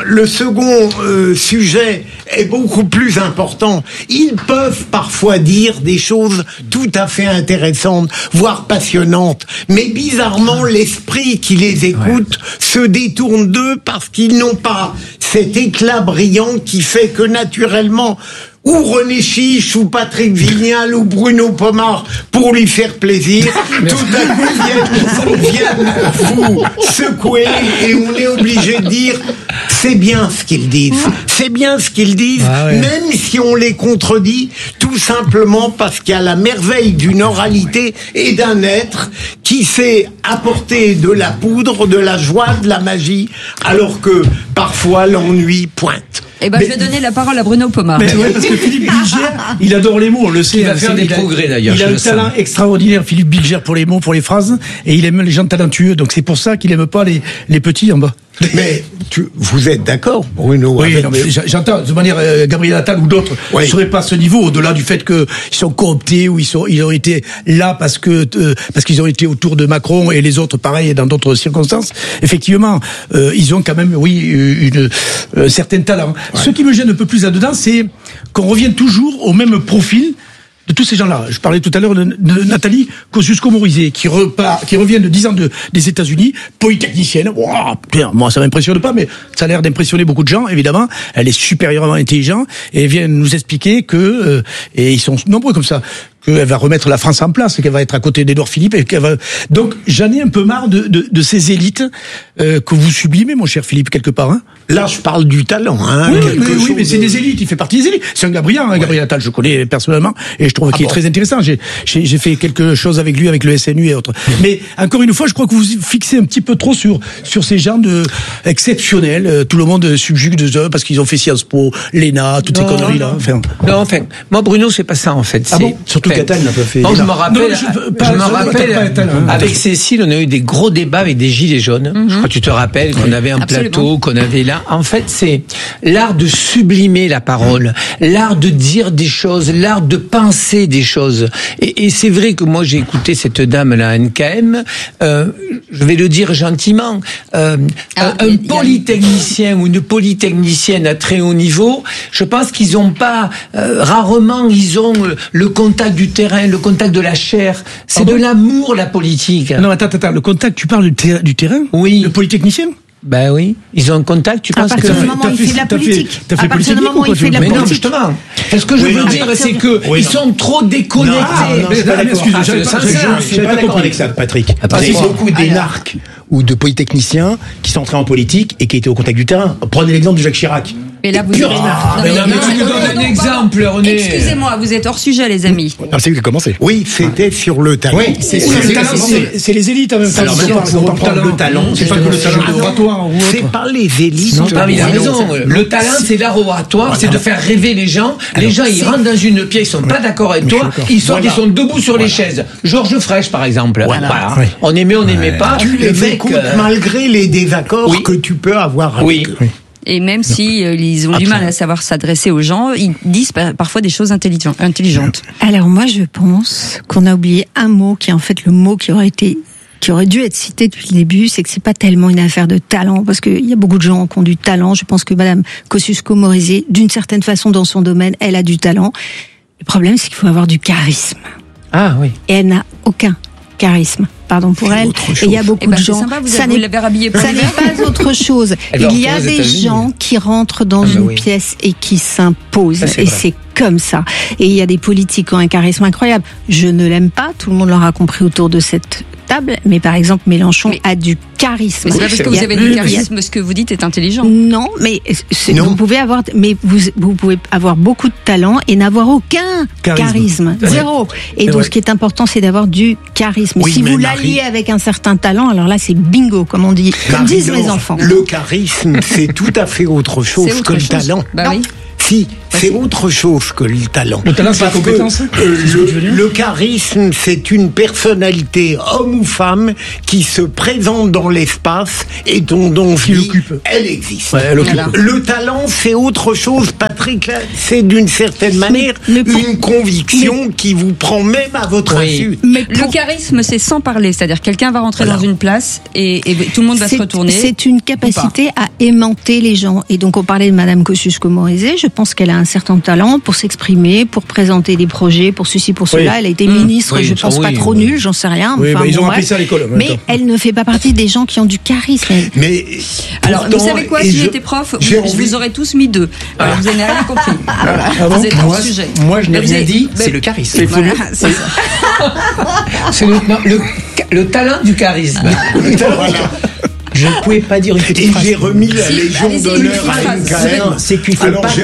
sujet est beaucoup plus important. Ils peuvent parfois dire des choses tout à fait intéressantes, voire passionnantes, mais bizarrement l'esprit qui les écoute se détourne d'eux parce qu'ils n'ont pas cet éclat brillant qui fait que naturellement ou René Chiche, ou Patrick Vignal, ou Bruno Pomar, pour lui faire plaisir, tout à coup viennent vous secouer et on est obligé de dire c'est bien ce qu'ils disent. C'est bien ce qu'ils disent, même si on les contredit, tout simplement parce qu'il y a la merveille d'une oralité et d'un être qui sait apporter de la poudre, de la joie, de la magie, alors que parfois l'ennui pointe. Eh ben, je vais donner la parole à Bruno Pomar. Mais ouais, parce que Philippe Bilger, il adore les mots, on le sait. Il va faire des progrès d'ailleurs. Il a un talent extraordinaire, Philippe Bilger, pour les mots, pour les phrases, et il aime les gens talentueux. Donc c'est pour ça qu'il aime pas les petits en bas. Mais vous êtes d'accord, Bruno? Oui, non, mais j'entends de manière Gabriel Attal ou d'autres ne seraient pas à ce niveau, au-delà du fait qu'ils sont cooptés ou ils ont été là parce qu'ils ont été autour de Macron et les autres pareil dans d'autres circonstances. Effectivement, ils ont quand même un certain talent. Ouais. Ce qui me gêne un peu plus là-dedans, c'est qu'on revienne toujours au même profil de tous ces gens-là. Je parlais tout à l'heure de Nathalie Kosciusko-Morizet, qui revient de 10 ans des États-Unis, polytechnicienne. Wow, putain, moi, ça m'impressionne pas, mais ça a l'air d'impressionner beaucoup de gens, évidemment. Elle est supérieurement intelligente et elle vient nous expliquer que, et ils sont nombreux comme ça, qu'elle va remettre la France en place, qu'elle va être à côté d'Édouard Philippe et qu'elle va... Donc, j'en ai un peu marre de ces élites que vous sublimez, mon cher Philippe, quelque part. Hein. Là, je parle du talent. Hein, oui, mais c'est des élites. Il fait partie des élites. C'est un gars brillant, Gabriel Attal. Je connais personnellement et je trouve qu'il est très intéressant. J'ai fait quelque chose avec lui, avec le SNU et autres. Mais encore une fois, je crois que vous fixez un petit peu trop sur ces gens exceptionnels. Tout le monde subjugue de eux parce qu'ils ont fait Sciences Po, l'ENA, toutes ces conneries-là. Enfin, moi, Bruno, c'est pas ça en fait. Ah bon? Surtout Attal n'a pas fait. Je me rappelle, avec Cécile, on a eu des gros débats avec des gilets jaunes. Je crois que tu te rappelles qu'on avait un plateau, qu'on avait là. En fait, c'est l'art de sublimer la parole, l'art de dire des choses, l'art de penser des choses. Et c'est vrai que moi, j'ai écouté cette dame-là, NKM, je vais le dire gentiment, un polytechnicien ou une polytechnicienne à très haut niveau, je pense qu'ils ont pas, rarement, ils ont le contact du terrain, le contact de la chair. C'est de l'amour, la politique. Non, attends, le contact, tu parles du terrain? Oui. Le polytechnicien? Ben oui, ils ont un contact, tu penses que... À partir du moment où il fait de la politique. À partir du moment où il fait de la politique. Mais non, justement. Ce que je veux dire, c'est que ils sont trop déconnectés. Non, je suis pas d'accord avec ça, Patrick. Il y a beaucoup d'énarques ou de polytechniciens qui sont entrés en politique et qui étaient au contact du terrain. Prenez l'exemple de Jacques Chirac. Et là, vous êtes... mais tu nous donnes un exemple, René. Excusez-moi, vous êtes hors sujet, les amis. Ah, c'est lui qui a commencé. Oui, c'était sur le talent. Oui, c'est les élites en même temps. Alors maintenant, on va prendre le talent. C'est pas que le talent d'oratoire ou autre. C'est pas les élites. Non, il a raison. Le talent, c'est l'art oratoire, c'est de faire rêver les gens. Les gens, ils rentrent dans une pièce, ils sont pas d'accord avec toi, ils sortent, ils sont debout sur les chaises. Georges Frêche, par exemple. Voilà. On aimait, on n'aimait pas. Tu les écoutes malgré les désaccords que tu peux avoir avec eux. Et même si ils ont du mal à savoir s'adresser aux gens, ils disent parfois des choses intelligentes. Alors moi, je pense qu'on a oublié un mot qui est en fait le mot qui aurait dû être cité depuis le début, c'est que c'est pas tellement une affaire de talent, parce qu'il y a beaucoup de gens qui ont du talent. Je pense que Madame Kosciusko-Morizet, d'une certaine façon, dans son domaine, elle a du talent. Le problème, c'est qu'il faut avoir du charisme. Ah oui. Et elle n'a aucun charisme. Pardon pour elle. Et il y a beaucoup de gens. Ça n'est pas autre chose. Il y a des gens qui rentrent dans une pièce et qui s'imposent. Et c'est comme ça. Et il y a des politiques qui ont un charisme incroyable. Je ne l'aime pas, tout le monde l'aura compris autour de cette table, mais par exemple Mélenchon a du charisme. Mais c'est pas parce que vous avez du charisme, ce que vous dites est intelligent. Non, mais vous pouvez avoir, vous pouvez avoir beaucoup de talent et n'avoir aucun charisme. Zéro. Et donc ce qui est important, c'est d'avoir du charisme. Si vous l'alliez avec un certain talent, alors là c'est bingo, comme on dit, comme disent mes enfants. Le charisme, c'est tout à fait autre chose que le talent. Bah oui. Si, c'est autre chose que le talent. Le talent, c'est la compétence. Le charisme, c'est une personnalité, homme ou femme, qui se présente dans l'espace et dont elle existe. Ouais, le talent, c'est autre chose, Patrick. C'est d'une certaine manière une conviction qui vous prend même à votre insu. Mais le charisme, c'est sans parler. C'est-à-dire quelqu'un va rentrer dans une place et tout le monde va se retourner. C'est une capacité à aimanter les gens. Et donc, on parlait de Madame Kosciusko-Morizet. Je pense qu'elle a un certain talent pour s'exprimer, pour présenter des projets, pour ceci, pour cela. Elle a été ministre, je pense pas trop nulle, j'en sais rien. Oui, ils ont appris ça à l'école. Mais elle ne fait pas partie des gens qui ont du charisme. Mais alors, vous savez quoi, si j'étais prof, je vous aurais tous mis 2. Alors, vous n'avez rien compris. Voilà. Vous êtes hors sujet. Moi, je n'ai rien dit, c'est le charisme. Voilà, c'est ça. C'est le talent du charisme. Je ne pouvais pas dire une petite phrase. J'ai remis la Légion d'honneur à NKM. C'est qu'il faut pas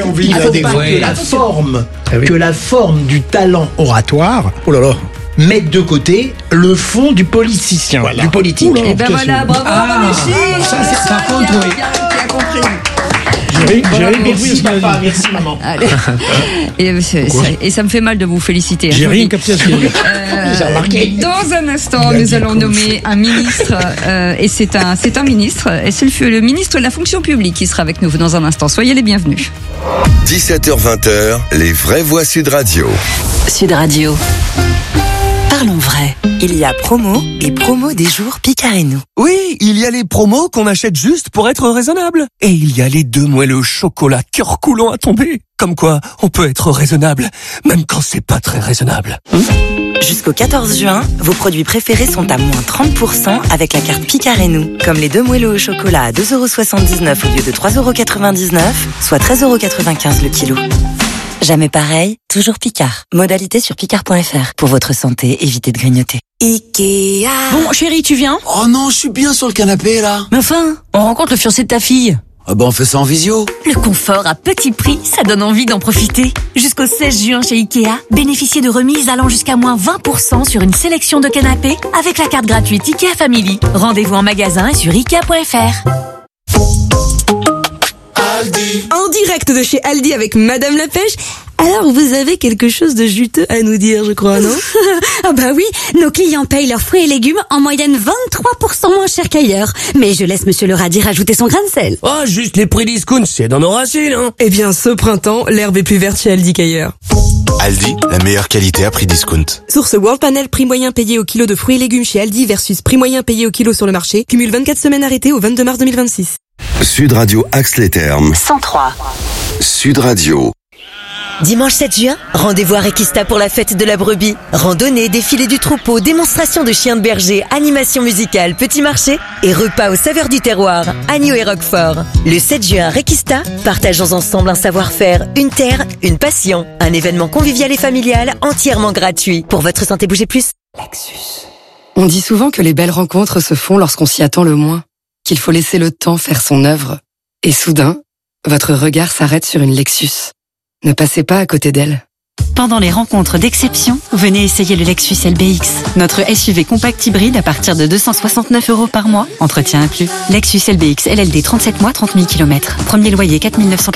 que la forme du talent oratoire mettre de côté le fond du politicien, du politique. Et ben voilà, bravo, ça c'est par contre, oui. Qui a compris. Merci papa, merci maman. Et ça me fait mal de vous féliciter. J'ai rien capté à ce qu'il dit. J'ai remarqué. Dans un instant, nous allons nommer un ministre, et c'est un ministre, et c'est le ministre de la fonction publique qui sera avec nous dans un instant. Soyez les bienvenus. 17h-20h, les vraies voix Sud Radio. Sud Radio. Parlons vrai. Il y a promo et promo des jours Picard et nous. Oui, il y a les promos qu'on achète juste pour être raisonnable. Et il y a les 2 moelleux au chocolat cœur coulant à tomber. Comme quoi, on peut être raisonnable, même quand c'est pas très raisonnable. Jusqu'au 14 juin, vos produits préférés sont à moins 30% avec la carte Picard et nous. Comme les 2 moelleux au chocolat à 2,79€ au lieu de 3,99€, soit 13,95€ le kilo. Jamais pareil, toujours Picard. Modalité sur picard.fr. Pour votre santé, évitez de grignoter. Ikea. Bon, chérie, tu viens? Oh non, je suis bien sur le canapé, là. Mais enfin, on rencontre le fiancé de ta fille. Ah bah on fait ça en visio. Le confort à petit prix, ça donne envie d'en profiter. Jusqu'au 16 juin chez Ikea, bénéficiez de remises allant jusqu'à moins 20% sur une sélection de canapés avec la carte gratuite Ikea Family. Rendez-vous en magasin et sur Ikea.fr. En direct de chez Aldi avec Madame la Pêche. Alors, vous avez quelque chose de juteux à nous dire, je crois, non? Ah bah oui, nos clients payent leurs fruits et légumes en moyenne 23% moins cher qu'ailleurs. Mais je laisse Monsieur le radis rajouter son grain de sel. Oh, juste les prix discount, c'est dans nos racines, hein. Eh bien, ce printemps, l'herbe est plus verte chez Aldi qu'ailleurs. Aldi, la meilleure qualité à prix discount. Source World Panel, prix moyen payé au kilo de fruits et légumes chez Aldi versus prix moyen payé au kilo sur le marché. Cumule 24 semaines arrêtées au 22 mars 2026. Sud Radio Axe-les-Thermes. 103. Sud Radio. Dimanche 7 juin, rendez-vous à Requista pour la fête de la brebis. Randonnée, défilé du troupeau, démonstration de chiens de berger, animation musicale, petit marché et repas aux saveurs du terroir, agneau et roquefort. Le 7 juin à Requista, partageons ensemble un savoir-faire, une terre, une passion. Un événement convivial et familial entièrement gratuit. Pour votre santé, bougez plus. Lexus. On dit souvent que les belles rencontres se font lorsqu'on s'y attend le moins, qu'il faut laisser le temps faire son œuvre. Et soudain, votre regard s'arrête sur une Lexus. Ne passez pas à côté d'elle. Pendant les rencontres d'exception, venez essayer le Lexus LBX. Notre SUV compact hybride à partir de 269€ par mois, entretien inclus. Lexus LBX LLD 37 mois, 30 000 km. Premier loyer 4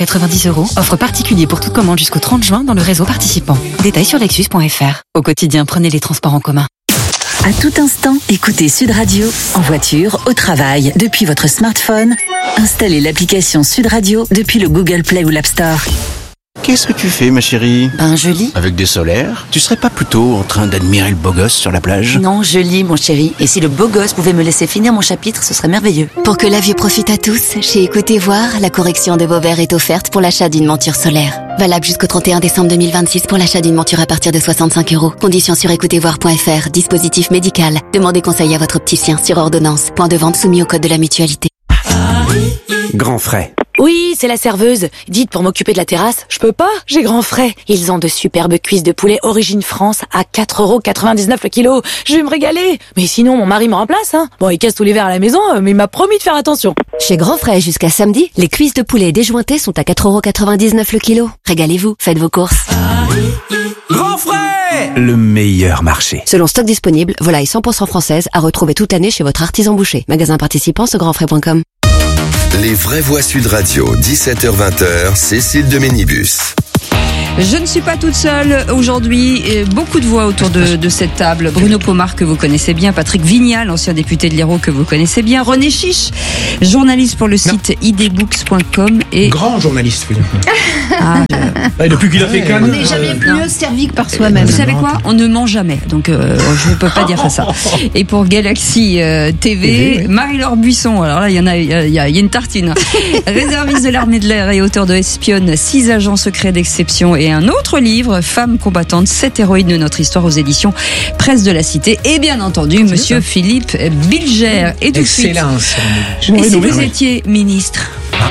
990€. Offre particulier pour toute commande jusqu'au 30 juin dans le réseau participant. Détails sur lexus.fr. Au quotidien, prenez les transports en commun. À tout instant, écoutez Sud Radio, en voiture, au travail, depuis votre smartphone. Installez l'application Sud Radio depuis le Google Play ou l'App Store. Qu'est-ce que tu fais, ma chérie? Je lis. Avec des solaires? Tu serais pas plutôt en train d'admirer le beau gosse sur la plage? Non, je lis, mon chéri. Et si le beau gosse pouvait me laisser finir mon chapitre, ce serait merveilleux. Pour que la vue profite à tous, chez Écoutez Voir, la correction de vos verres est offerte pour l'achat d'une monture solaire. Valable jusqu'au 31 décembre 2026 pour l'achat d'une monture à partir de 65€. Conditions sur écoutezvoir.fr. Dispositif médical. Demandez conseil à votre opticien sur ordonnance. Point de vente soumis au code de la mutualité. Grand frais. Oui, c'est la serveuse. Dites, pour m'occuper de la terrasse, je peux pas, j'ai grand frais. Ils ont de superbes cuisses de poulet Origine France à 4,99€ le kilo. Je vais me régaler. Mais sinon, mon mari me remplace, hein. Bon, il casse tous les verres à la maison, mais il m'a promis de faire attention. Chez Grand Frais, jusqu'à samedi, les cuisses de poulet déjointées sont à 4,99€ le kilo. Régalez-vous, faites vos courses. Grand frais! Le meilleur marché. Selon stock disponible, volaille 100% française à retrouver toute l'année chez votre artisan boucher. Magasin participant sur grandfrais.com. Les vraies voix Sud Radio, 17h-20h, Cécile de Ménibus. Je ne suis pas toute seule aujourd'hui. Beaucoup de voix autour de cette table. Bruno Pomar, que vous connaissez bien. Patrick Vignal, ancien député de l'Hérault, que vous connaissez bien. René Chiche, journaliste pour le site idbooks.com. Et... Grand journaliste, Philippe. Depuis qu'il a fait Cannes. On n'est jamais mieux servi que par soi-même. Vous savez quoi? On ne ment jamais. Donc, je ne peux pas dire ça. Et pour Galaxy TV, Marie-Laure Buisson. Alors là, il y a une tartine. Réserviste de l'armée de l'air et auteur de Espionne, 6 agents secrets d'exception et un autre livre, Femmes combattantes, 7 héroïnes de notre histoire aux éditions Presse de la Cité. Et bien entendu, monsieur Philippe Bilger. Et tout de suite. Excellence. Et si vous étiez ministre?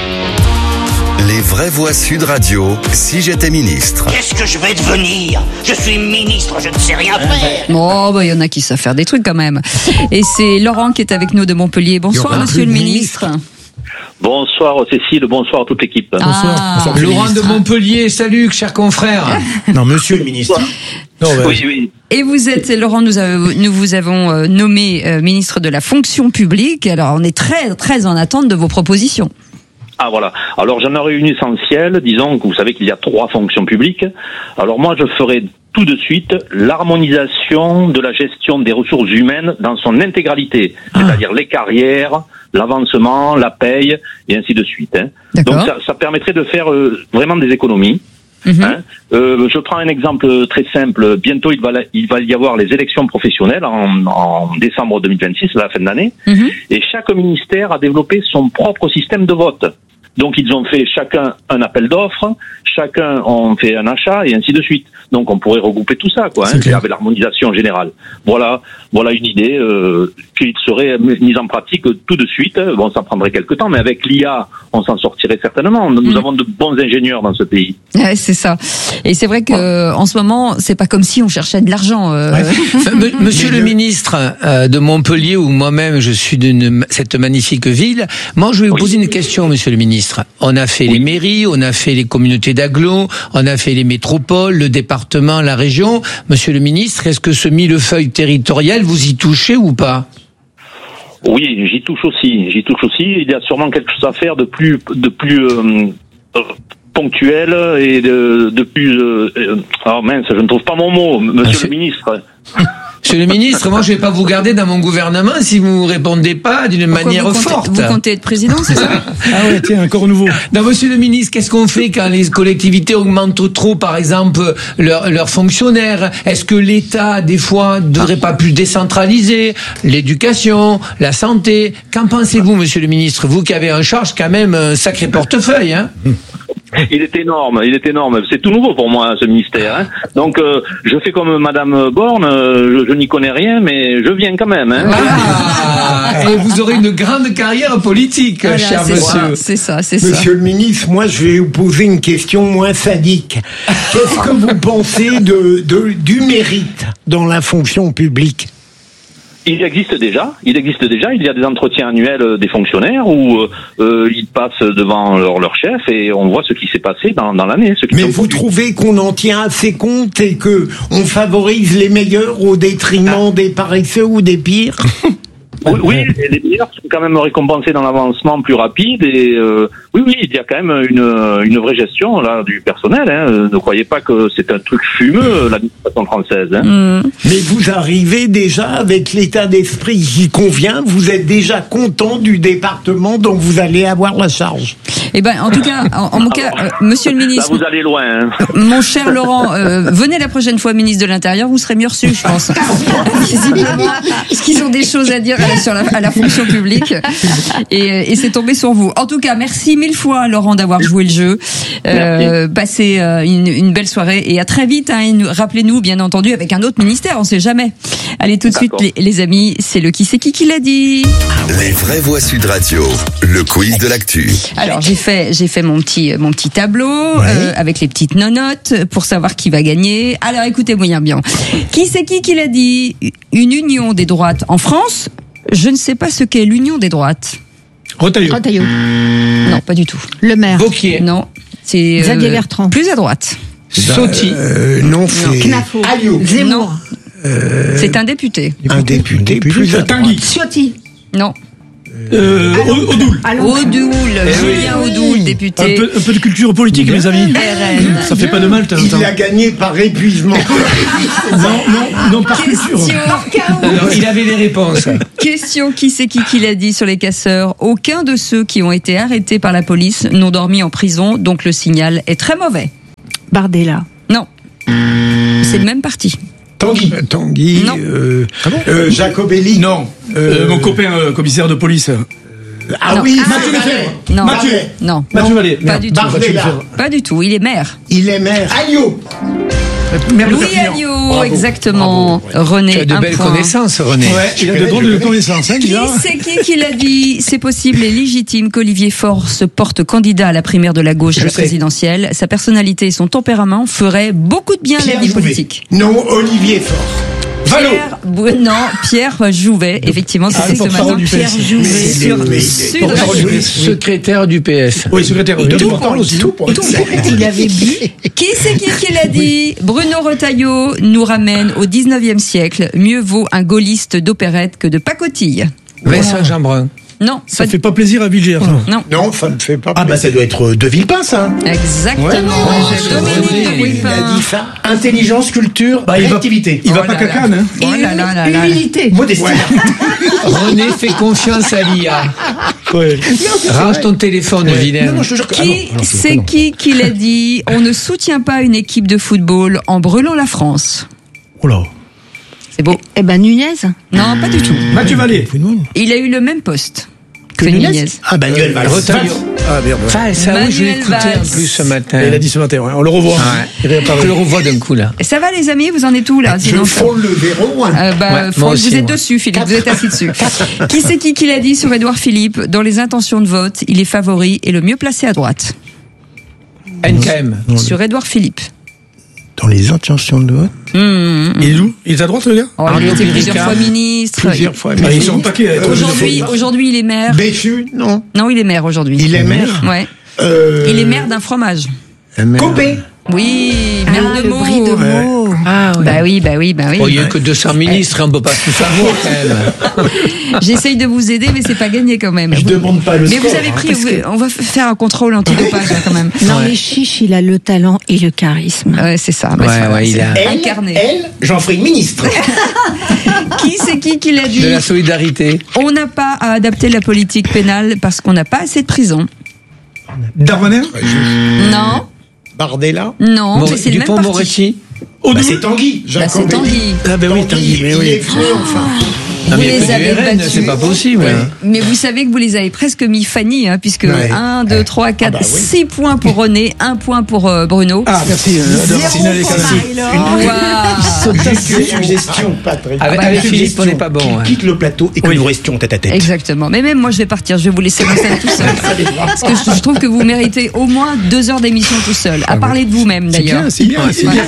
Les vraies voix Sud Radio, si j'étais ministre. Qu'est-ce que je vais devenir? Je suis ministre, je ne sais rien faire. Oh, bah, il y en a qui savent faire des trucs quand même. Et c'est Laurent qui est avec nous de Montpellier. Bonsoir, monsieur le ministre. Bonsoir Cécile, bonsoir à toute l'équipe. Bonsoir. Laurent de Montpellier, salut, cher confrère. Non, monsieur le ministre. Oui. Et vous êtes, Laurent, nous vous avons nommé ministre de la fonction publique. Alors, on est très, très en attente de vos propositions. Ah voilà. Alors j'en aurai une essentielle, disons que vous savez qu'il y a 3 fonctions publiques. Alors moi je ferai tout de suite l'harmonisation de la gestion des ressources humaines dans son intégralité, c'est-à-dire les carrières, l'avancement, la paye et ainsi de suite. Donc ça permettrait de faire vraiment des économies. Je prends un exemple très simple. Bientôt, il va y avoir les élections professionnelles en décembre 2026, à la fin de l'année. Et chaque ministère a développé son propre système de vote. Donc, ils ont fait chacun un appel d'offres, chacun ont fait un achat et ainsi de suite. Donc, on pourrait regrouper tout ça, quoi, avec l'harmonisation générale. Voilà une idée qui serait mise en pratique tout de suite. Bon, ça prendrait quelques temps, mais avec l'IA, on s'en sortirait certainement. Nous avons de bons ingénieurs dans ce pays. Ouais, c'est ça. Et c'est vrai que en ce moment, c'est pas comme si on cherchait de l'argent. Monsieur le ministre de Montpellier, où moi-même je suis de cette magnifique ville, moi je vais vous poser une question, monsieur le ministre. On a fait les mairies, on a fait les communautés d'agglo, on a fait les métropoles, le département, la région. Monsieur le ministre, est-ce que ce millefeuille territorial, vous y touchez ou pas? Oui, j'y touche aussi. Il y a sûrement quelque chose à faire de plus ponctuel et de plus. Oh mince, je ne trouve pas mon mot, monsieur le ministre. Monsieur le ministre, moi je vais pas vous garder dans mon gouvernement si vous répondez pas d'une manière forte. Vous comptez être président, c'est ça? Ah ouais, tiens, encore nouveau. Non, monsieur le ministre, qu'est-ce qu'on fait quand les collectivités augmentent trop, par exemple, leurs fonctionnaires? Est-ce que l'État, des fois, ne devrait pas plus décentraliser l'éducation, la santé? Qu'en pensez-vous, monsieur le ministre? Vous qui avez en charge quand même un sacré portefeuille, hein? Il est énorme. C'est tout nouveau pour moi, ce ministère. Donc, je fais comme Madame Borne, je n'y connais rien, mais je viens quand même. Et vous aurez une grande carrière politique, cher monsieur. C'est ça. Monsieur le ministre, moi, je vais vous poser une question moins sadique. Qu'est-ce que vous pensez du mérite dans la fonction publique? Il existe déjà. Il y a des entretiens annuels des fonctionnaires où ils passent devant leur chef et on voit ce qui s'est passé dans l'année. Mais vous trouvez qu'on en tient assez compte et que on favorise les meilleurs au détriment des paresseux ou des pires? Oui, les meilleurs sont quand même récompensés dans l'avancement plus rapide et oui, il y a quand même une vraie gestion là du personnel. Ne croyez pas que c'est un truc fumeux l'administration française. Mais vous arrivez déjà avec l'état d'esprit qui convient. Vous êtes déjà content du département dont vous allez avoir la charge. Eh ben, en tout cas, en mon cas, monsieur le ministre. Là, vous allez loin. Mon cher Laurent, venez la prochaine fois ministre de l'Intérieur, vous serez mieux reçu, je pense. Visiblement, parce qu'ils ont des choses à dire à la fonction publique et c'est tombé sur vous. En tout cas, merci 1000 fois, Laurent, d'avoir joué le jeu. Passez une belle soirée et à très vite. Hein, rappelez-nous, bien entendu, avec un autre ministère, on sait jamais. Allez, tout de suite, les amis, c'est le qui c'est qui l'a dit. Les vraies voix Sud Radio, le quiz de l'actu. Alors, j'ai fait mon petit tableau avec les petites nonotes pour savoir qui va gagner. Alors, écoutez-moi bien. Qui c'est qui l'a dit? Une union des droites en France? Je ne sais pas ce qu'est l'union des droites. Retailleau. Non, pas du tout. Le maire. Wauquiez. Non, c'est Xavier Bertrand. plus à droite. Sotti. Non, c'est Knafo. Zemmour. Non. C'est un député. Un député plus à Tanguy. Ciotti. Non. Odoul. Julien Odoul, député. Un peu de culture politique, mes amis. RN. Ça fait pas de mal. Il a gagné par épuisement. Non, par culture. Alors, il avait les réponses. Question, qui c'est qui l'a dit sur les casseurs? Aucun de ceux qui ont été arrêtés par la police n'ont dormi en prison, donc le signal est très mauvais. Bardella. Non. C'est le même parti. Tanguy. Non. Jacobelli. Non. Mon copain commissaire de police. Ah Non. oui, Mathieu Lefebvre. Non. Mathieu. Non. Mathieu Vallée. Pas du tout. Bardella. Pas du tout. Il est maire. Il est maire. Agneau. Louis Agneau, exactement. René, Tu as de un belles point. connaissances, René. Ouais, il a de drôles de connaissances. Hein, Qui c'est qui l'a dit? C'est possible et légitime qu'Olivier Faure se porte candidat à la primaire de la gauche à la présidentielle. Sa personnalité et son tempérament feraient beaucoup de bien à la vie politique. Non, Olivier Faure. Pierre Jouvet, effectivement, c'était ce matin. Pierre Jouvet sur Sud Radio. Secrétaire du PS. Oui, secrétaire. Tout. Il avait bu. Qui c'est qui l'a dit? Bruno Retailleau nous ramène au 19e siècle. Mieux vaut un gaulliste d'opérette que de pacotille. Vincent Jeanbrun. Non, Ça fait pas plaisir à Villiers. Non, ça ne fait pas Ah bah ça doit être De Villepin, ça. exactement. Dominique de Il a Villepin. dit ça. Intelligence, culture, réactivité. Il va pas cacane, hein. Oh là là là là. Humilité. Modestie. René fait confiance à l'IA. Ouais. Range ton téléphone, vilain. Non, je te jure que... Qui c'est qui l'a dit? On ne soutient pas une équipe de football en brûlant la France. Oh là. C'est beau. Eh ben, Nunez. Non, pas du tout. Mathieu Vallée. Il a eu le même poste que Nunez. Nunez. Ah bah Manuel Valls. Retailleau. Ah merde. Ah, ça, oui, je l'ai Manuel écouté Valls. en plus ce matin. Il a dit ce matin, ouais. On le revoit. Il réapparaît. Je le revois d'un coup, là. Ça va les amis, vous en êtes où là? Je Sinon, frôle le verrou. Ouais, moi vous aussi, êtes moi. dessus, Philippe, vous êtes assis dessus. Qui c'est qui l'a dit sur Édouard Philippe? Dans les intentions de vote, il est favori et le mieux placé à droite. NKM. Sur Édouard Philippe. Dans les intentions de vote. Il est où? Il est à droite, le gars? Oh, il a été plusieurs fois ministre. Plusieurs fois. Ils sont paquets. Aujourd'hui, il est maire. Béchu, non. Non, il est maire aujourd'hui. Il est maire. Ouais. Il est maire d'un fromage. Copé. Oui, maire de le Meaux. brie de Meaux. Ah, ouais. Bah oui. Oh, il n'y a que 200 ministres, on ne peut pas tout savoir, quand même. J'essaye de vous aider, mais c'est pas gagné quand même. Je demande pas le Mais score. vous avez pris, on va faire un contrôle antidopage hein, quand même. Non, mais Chiche, il a le talent et le charisme. Ouais, c'est ça. Bah, Ouais, c'est- ouais, il a- c'est incarné. Elle, j'en ferai une ministre. Qui c'est qui l'a dit? De la solidarité. On n'a pas à adapter la politique pénale parce qu'on n'a pas assez de prisons. Darmanin? Non, Bardella. non, mais c'est le même parti. Dupond-Moretti. Bah, c'est Tanguy. Bah, c'est Tanguy. Ah ben oui, Tanguy. Mais Il oui. est vieux, enfin. Non, Vous mais il y a les que avez du RN, battus. c'est pas possible. hein. Mais vous savez que vous les avez presque mis Fanny, hein, puisque Ouais. 1, 2, 3, 4, bah oui. 6 points pour René, 1 point pour Bruno. Ah, merci. d'avoir signalé quand même. Waouh. Juste une suggestion. Avec Philippe, on n'est pas bon. Qu'il hein. quitte le plateau et que nous restions tête à tête. Exactement. Mais même moi, je vais partir. Je vais vous laisser dans scène tout seul. Parce que je trouve que vous méritez au moins 2 heures d'émission tout seul. À parler de vous-même, d'ailleurs. C'est bien.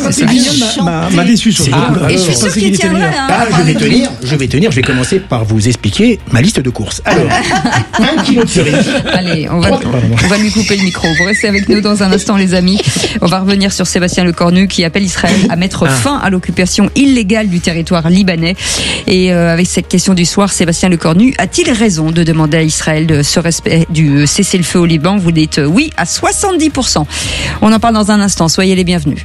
M'a déçu sur ce coup-là. Et je suis sûr qu'il tiendra. Ah, je vais tenir. Je vais commencer par vous expliquer ma liste de courses. Alors, 1 kilo de cerises. Allez, on va lui couper le micro. Vous restez avec nous dans un instant, les amis. On va revenir sur Sébastien Lecornu qui appelle Israël à mettre fin à l'occupation illégale du territoire libanais. Et avec cette question du soir, Sébastien Lecornu a-t-il raison de demander à Israël de ce respect du cessez-le-feu au Liban? Vous dites oui à 70%. On en parle dans un instant. Soyez les bienvenus.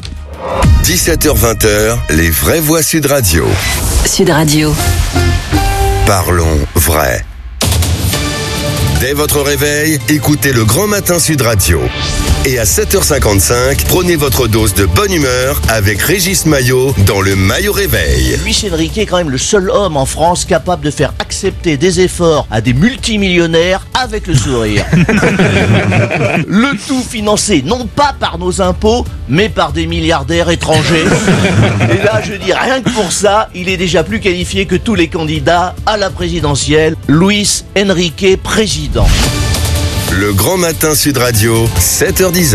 17h-20h, les vraies voix Sud Radio. Sud Radio. Parlons vrai. Dès votre réveil, écoutez le Grand Matin Sud Radio. Et à 7h55, prenez votre dose de bonne humeur avec Régis Maillot dans le Maillot Réveil. Luis Enrique est quand même le seul homme en France capable de faire accepter des efforts à des multimillionnaires avec le sourire. Le tout financé non pas par nos impôts, mais par des milliardaires étrangers. Et là, je dis rien que pour ça, il est déjà plus qualifié que tous les candidats à la présidentielle. Luis Enrique, président. Le Grand Matin Sud Radio, 7h-10h.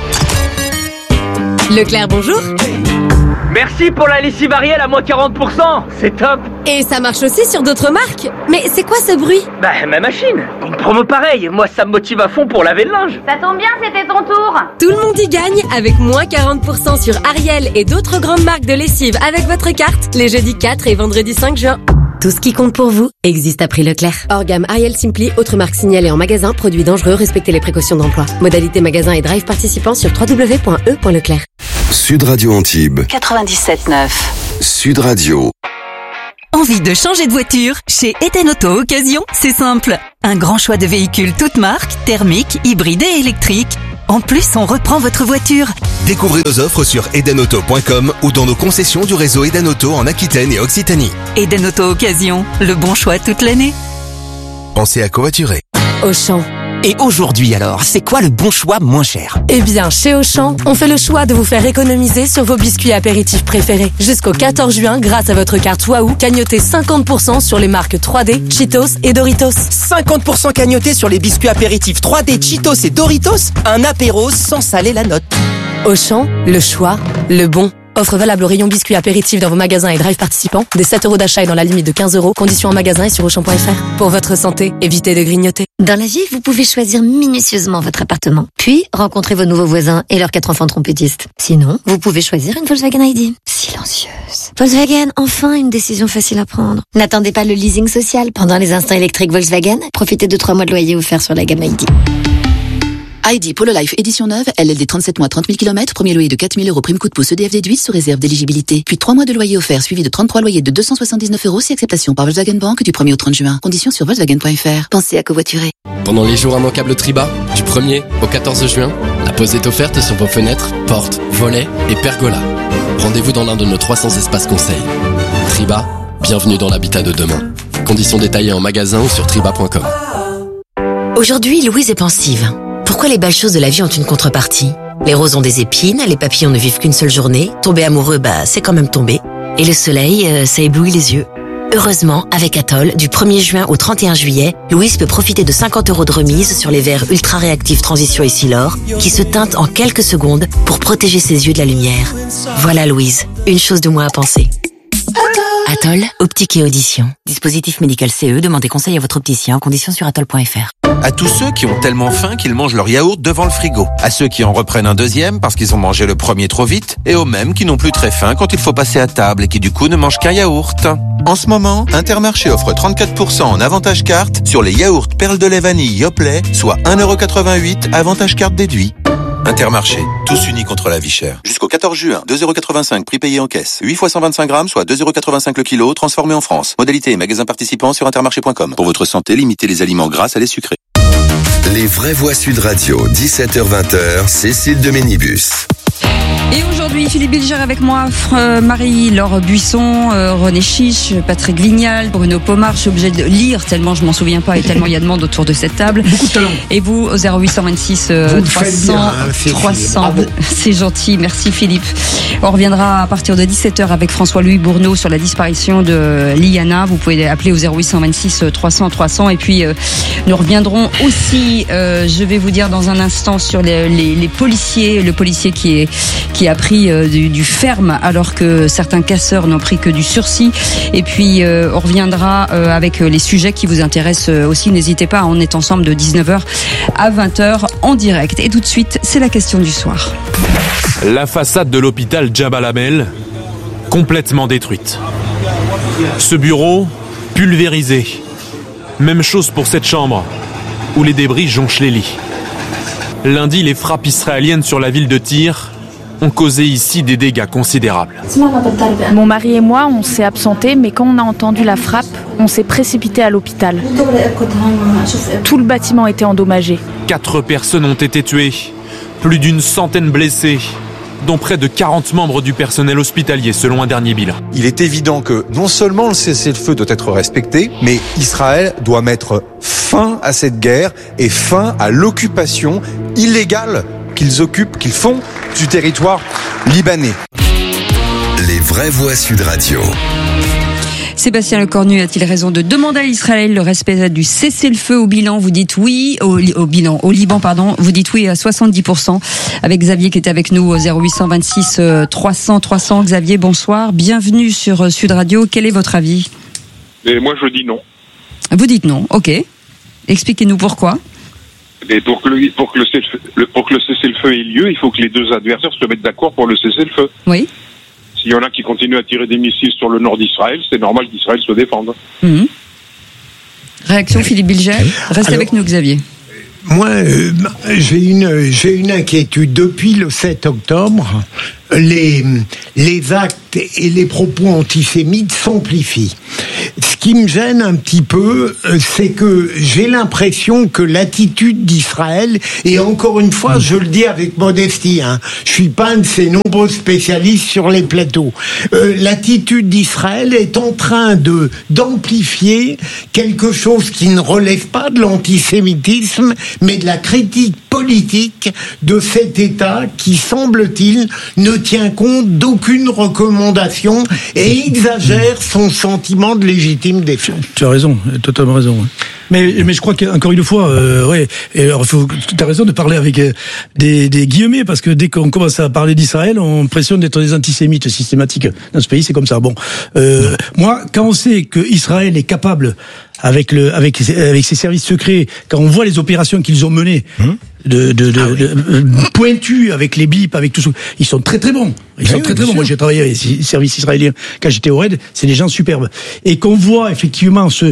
Leclerc, bonjour. Merci pour la lessive Ariel à moins 40%, c'est top. Et ça marche aussi sur d'autres marques. Mais c'est quoi ce bruit? Bah, ma machine. Une promo pareille, moi ça me motive à fond pour laver le linge. Ça tombe bien, c'était ton tour. Tout le monde y gagne avec moins 40% sur Ariel et d'autres grandes marques de lessive avec votre carte les jeudis 4 et vendredi 5 juin. Tout ce qui compte pour vous existe à prix Leclerc. Hors gamme Ariel Simply, autres marques signalées en magasin, produits dangereux, respectez les précautions d'emploi. Modalité magasin et drive participants sur www.e.leclerc. Sud Radio Antibes. 97.9. Sud Radio. Envie de changer de voiture? Chez Eden Auto Occasion, c'est simple. Un grand choix de véhicules toutes marques, thermiques, hybrides et électriques. En plus, on reprend votre voiture. Découvrez nos offres sur edenauto.com ou dans nos concessions du réseau Eden Auto en Aquitaine et Occitanie. Eden Auto Occasion, le bon choix toute l'année. Pensez à covoiturer. Auchan. Et aujourd'hui alors, c'est quoi le bon choix moins cher? Eh bien, chez Auchan, on fait le choix de vous faire économiser sur vos biscuits apéritifs préférés. Jusqu'au 14 juin, grâce à votre carte Wahoo, cagnotez 50% sur les marques 3D, Cheetos et Doritos. 50% cagnoté sur les biscuits apéritifs 3D, Cheetos et Doritos? Un apéro sans saler la note. Auchan, le choix, le bon. Offre valable au rayon biscuits apéritifs dans vos magasins et drive participants. Des 7 € d'achat et dans la limite de 15 €. Conditions en magasin et sur Auchan.fr. Pour votre santé, évitez de grignoter. Dans la vie, vous pouvez choisir minutieusement votre appartement. Puis, rencontrer vos nouveaux voisins et leurs 4 enfants trompettistes. Sinon, vous pouvez choisir une Volkswagen ID. Silencieuse. Volkswagen, enfin une décision facile à prendre. N'attendez pas le leasing social. Pendant les instants électriques Volkswagen, profitez de 3 mois de loyer offerts sur la gamme ID. ID Polo Life édition neuve, LLD 37 mois 30 000 km, premier loyer de 4 000 € prime coup de pouce EDF déduit sous réserve d'éligibilité. Puis 3 mois de loyer offert suivi de 33 loyers de 279 € si acceptation par Volkswagen Bank du 1er au 30 juin. Conditions sur Volkswagen.fr. Pensez à covoiturer. Pendant les jours immanquables Triba, du 1er au 14 juin, la pause est offerte sur vos fenêtres, portes, volets et pergolas. Rendez-vous dans l'un de nos 300 espaces conseils. Triba, bienvenue dans l'habitat de demain. Conditions détaillées en magasin ou sur triba.com. Aujourd'hui, Louise est pensive. Pourquoi les belles choses de la vie ont une contrepartie? Les roses ont des épines, les papillons ne vivent qu'une seule journée, tomber amoureux, c'est quand même tomber. Et le soleil, ça éblouit les yeux. Heureusement, avec Atoll, du 1er juin au 31 juillet, Louise peut profiter de 50 € de remise sur les verres ultra réactifs Transition et Silor, qui se teintent en quelques secondes pour protéger ses yeux de la lumière. Voilà Louise, une chose de moins à penser. Atoll, optique et audition. Dispositif médical CE, demandez conseil à votre opticien, conditions sur atoll.fr. À tous ceux qui ont tellement faim qu'ils mangent leur yaourt devant le frigo. À ceux qui en reprennent un deuxième parce qu'ils ont mangé le premier trop vite. Et aux mêmes qui n'ont plus très faim quand il faut passer à table et qui du coup ne mangent qu'un yaourt. En ce moment, Intermarché offre 34% en avantage carte sur les yaourts perles de lait vanille Yoplait, soit 1,88 € avantage carte déduit. Intermarché, tous unis contre la vie chère. Jusqu'au 14 juin, 2,85 € prix payé en caisse. 8 fois 125 grammes, soit 2,85 € le kilo, transformé en France. Modalité et magasin participants sur intermarché.com. Pour votre santé, limitez les aliments gras à les sucrés. Les vraies voix Sud Radio, 17h-20h, Cécile de Ménibus. Et aujourd'hui, Philippe Bilger avec moi, Marie-Laure Buisson, René Chiche, Patrick Vignal, Bruno Pomar. Je suis obligée de lire tellement je m'en souviens pas et tellement il y a de monde autour de cette table. Beaucoup de talent. Et vous, au 0826 300, c'est gentil. Merci Philippe. On reviendra à partir de 17h avec François-Louis Bourneau sur la disparition de Liana. Vous pouvez appeler au 0826 300. Et puis, nous reviendrons aussi, je vais vous dire dans un instant, sur les policiers, le policier qui a pris du ferme alors que certains casseurs n'ont pris que du sursis. Et puis on reviendra avec les sujets qui vous intéressent aussi. N'hésitez pas, on est ensemble de 19h à 20h en direct. Et tout de suite, c'est la question du soir. La façade de l'hôpital Jabal Amel, complètement détruite. Ce bureau, pulvérisé. Même chose pour cette chambre, où les débris jonchent les lits. Lundi, les frappes israéliennes sur la ville de Tyr ont causé ici des dégâts considérables. Mon mari et moi, on s'est absentés, mais quand on a entendu la frappe, on s'est précipité à l'hôpital. Tout le bâtiment était endommagé. 4 personnes ont été tuées, plus d'une centaine blessés, dont près de 40 membres du personnel hospitalier, selon un dernier bilan. Il est évident que non seulement le cessez-le-feu doit être respecté, mais Israël doit mettre fin à cette guerre et fin à l'occupation illégale qu'ils font du territoire libanais. Les vraies voix Sud Radio. Sébastien Lecornu a-t-il raison de demander à Israël le respect du cessez-le-feu au bilan? Vous dites oui, au Liban, vous dites oui à 70%. Avec Xavier qui était avec nous au 0826 300 300. Xavier, bonsoir. Bienvenue sur Sud Radio. Quel est votre avis? Et moi, je dis non. Vous dites non, ok. Expliquez-nous pourquoi. Et pour que le cessez-le-feu ait lieu, il faut que les deux adversaires se mettent d'accord pour le cessez-le-feu. Oui. S'il y en a qui continuent à tirer des missiles sur le nord d'Israël, c'est normal qu'Israël se défende. Mmh. Réaction Philippe Bilger. Restez avec nous, Xavier. Moi, j'ai une inquiétude. Depuis le 7 octobre, les actes et les propos antisémites s'amplifient. Ce qui me gêne un petit peu, c'est que j'ai l'impression que l'attitude d'Israël, et encore une fois, je le dis avec modestie, je suis pas un de ces nombreux spécialistes sur les plateaux, l'attitude d'Israël est en train d'amplifier quelque chose qui ne relève pas de l'antisémitisme, mais de la critique politique de cet État qui, semble-t-il, ne tient compte d'aucune recommandation et exagère son sentiment de légitime défense. Tu as raison, totalement raison. Mais je crois qu'encore une fois, tu as raison de parler avec des guillemets, parce que dès qu'on commence à parler d'Israël, on a l'impression d'être des antisémites systématiques. Dans ce pays, c'est comme ça. Bon, moi, quand on sait que Israël est capable, avec ses services secrets, quand on voit les opérations qu'ils ont menées, pointus avec les bips, avec tout ça, ils sont très très bons. Ils sont très très bons. Moi, j'ai travaillé avec les services israéliens quand j'étais au RAID. C'est des gens superbes. Et qu'on voit effectivement ce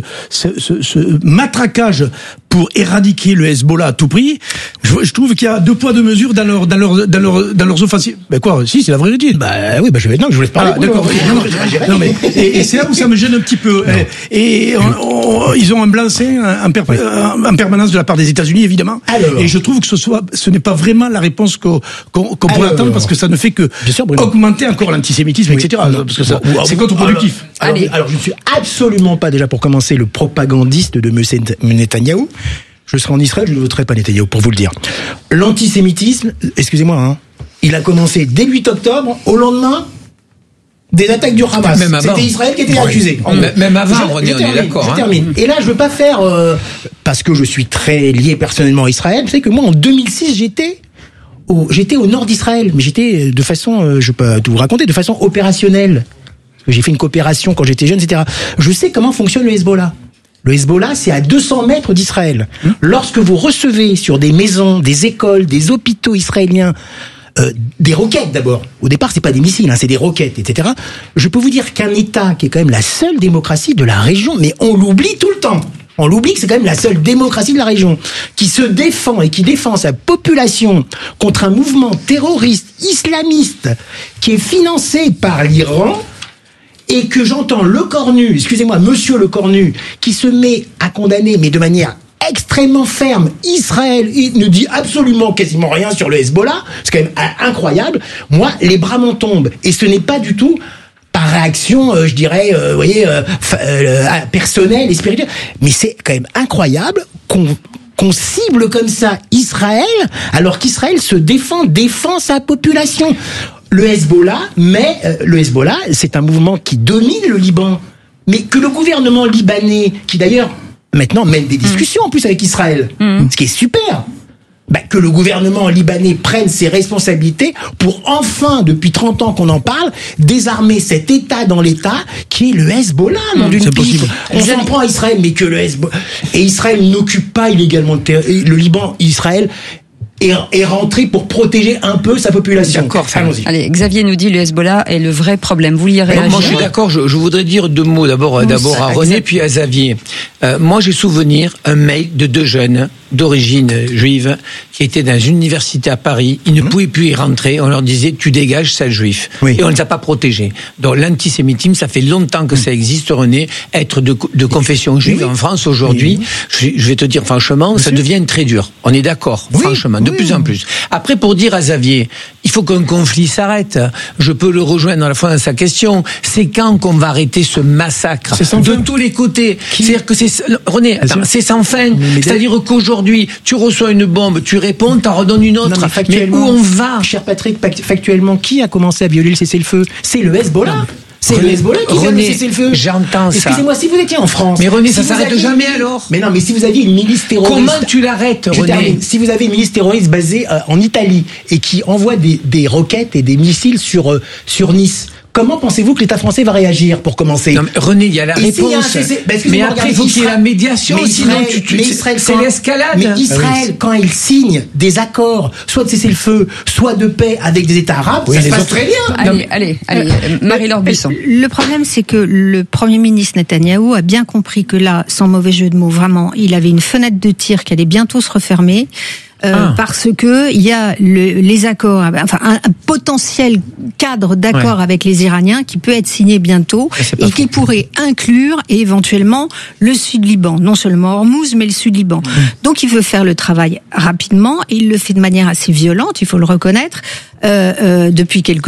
matraquage pour éradiquer le Hezbollah à tout prix, je trouve qu'il y a deux poids deux mesures dans leurs offensives. Ben quoi, si, c'est la vérité. Oui, je vais je vous laisse parler. D'accord. Non mais et c'est là où ça me gêne un petit peu. Et ils ont un blanc-seing en permanence de la part des États-Unis, évidemment. Et je trouve que ce n'est pas vraiment la réponse qu'on pourrait attendre, parce que ça ne fait que augmenter encore l'antisémitisme, etc. Parce que c'est contre-productif. Alors, je ne suis absolument pas, déjà pour commencer, le propagandiste de M. Netanyahou. Je serai en Israël, je ne voterai pas Netanyahou, pour vous le dire. L'antisémitisme, excusez-moi, il a commencé dès le 8 octobre, au lendemain des attaques du Hamas. C'était Israël qui était accusé. Même avant, on est d'accord. Je termine. Et là, je veux pas faire, parce que je suis très lié personnellement à Israël, vous savez que moi, en 2006, j'étais au nord d'Israël, mais j'étais de façon, je peux tout vous raconter, de façon opérationnelle. Parce que j'ai fait une coopération quand j'étais jeune, etc. Je sais comment fonctionne le Hezbollah. Le Hezbollah, c'est à 200 mètres d'Israël. Lorsque vous recevez sur des maisons, des écoles, des hôpitaux israéliens, des roquettes d'abord. Au départ, c'est pas des missiles, c'est des roquettes, etc. Je peux vous dire qu'un État qui est quand même la seule démocratie de la région, mais on l'oublie tout le temps. On l'oublie que c'est quand même la seule démocratie de la région qui se défend et qui défend sa population contre un mouvement terroriste islamiste qui est financé par l'Iran, et que j'entends Lecornu, excusez-moi, monsieur Lecornu, qui se met à condamner, mais de manière extrêmement ferme, Israël, il ne dit absolument quasiment rien sur le Hezbollah, c'est quand même incroyable. Moi, les bras m'en tombent, et ce n'est pas du tout par réaction, je dirais, personnelle et spirituelle, mais c'est quand même incroyable qu'on cible comme ça Israël, alors qu'Israël se défend sa population. Le Hezbollah, c'est un mouvement qui domine le Liban, mais que le gouvernement libanais, qui d'ailleurs maintenant mène des discussions en plus avec Israël, ce qui est super, que le gouvernement libanais prenne ses responsabilités pour enfin, depuis 30 ans qu'on en parle, désarmer cet État dans l'État qui est le Hezbollah, nom d'une pipe. On s'en prend à Israël, mais que le Hezbollah... Et Israël n'occupe pas illégalement le Liban, Israël est rentré pour protéger un peu sa population. D'accord. Allons-y. Allez, Xavier nous dit le Hezbollah est le vrai problème. Vous vouliez réagir? Moi, je suis d'accord. Je voudrais dire deux mots d'abord à René, puis à Xavier. Moi, j'ai souvenir un mail de deux jeunes d'origine juive qui étaient dans une université à Paris. Ils ne pouvaient plus y rentrer. On leur disait, tu dégages, sale juif. Et on ne les a pas protégés. Donc l'antisémitisme, ça fait longtemps que ça existe, René. Être de confession juive en France aujourd'hui, je vais te dire franchement, ça devient très dur. On est d'accord, franchement, de plus en plus. Après, pour dire à Xavier, il faut qu'un conflit s'arrête. Je peux le rejoindre à la fois dans sa question. C'est quand qu'on va arrêter ce massacre de tous les côtés. C'est-à-dire que René, c'est sans fin. C'est-à-dire qu'aujourd'hui, tu reçois une bombe, tu réponds, t'en redonnes une autre. Mais où on va? Cher Patrick, factuellement, qui a commencé à violer le cessez-le-feu? C'est le Hezbollah. C'est le Hezbollah qui vient de cesser le feu. J'entends ça. Excusez-moi, si vous étiez en France. Mais René, ça s'arrête jamais alors. Mais non, mais si vous aviez une milice terroriste. Comment tu l'arrêtes, René? Si vous avez une milice terroriste basée en Italie et qui envoie des roquettes et des missiles sur Nice. Comment pensez-vous que l'État français va réagir pour commencer? Non, mais René, il y a la réponse. Mais après, il faut qu'il y ait la médiation. Sinon, c'est l'escalade. Mais Israël, quand il signe des accords, soit de cessez-le-feu, soit de paix avec des États arabes, ça se passe très bien. Allez, Marie-Laure Buisson. Le problème, c'est que le Premier ministre Netanyahou a bien compris que là, sans mauvais jeu de mots, vraiment, il avait une fenêtre de tir qui allait bientôt se refermer. Parce que il y a les accords, enfin un potentiel cadre d'accord avec les Iraniens qui peut être signé bientôt et qui pourrait inclure éventuellement le Sud-Liban, non seulement Hormuz mais le Sud-Liban. Donc il veut faire le travail rapidement et il le fait de manière assez violente, il faut le reconnaître, depuis quelques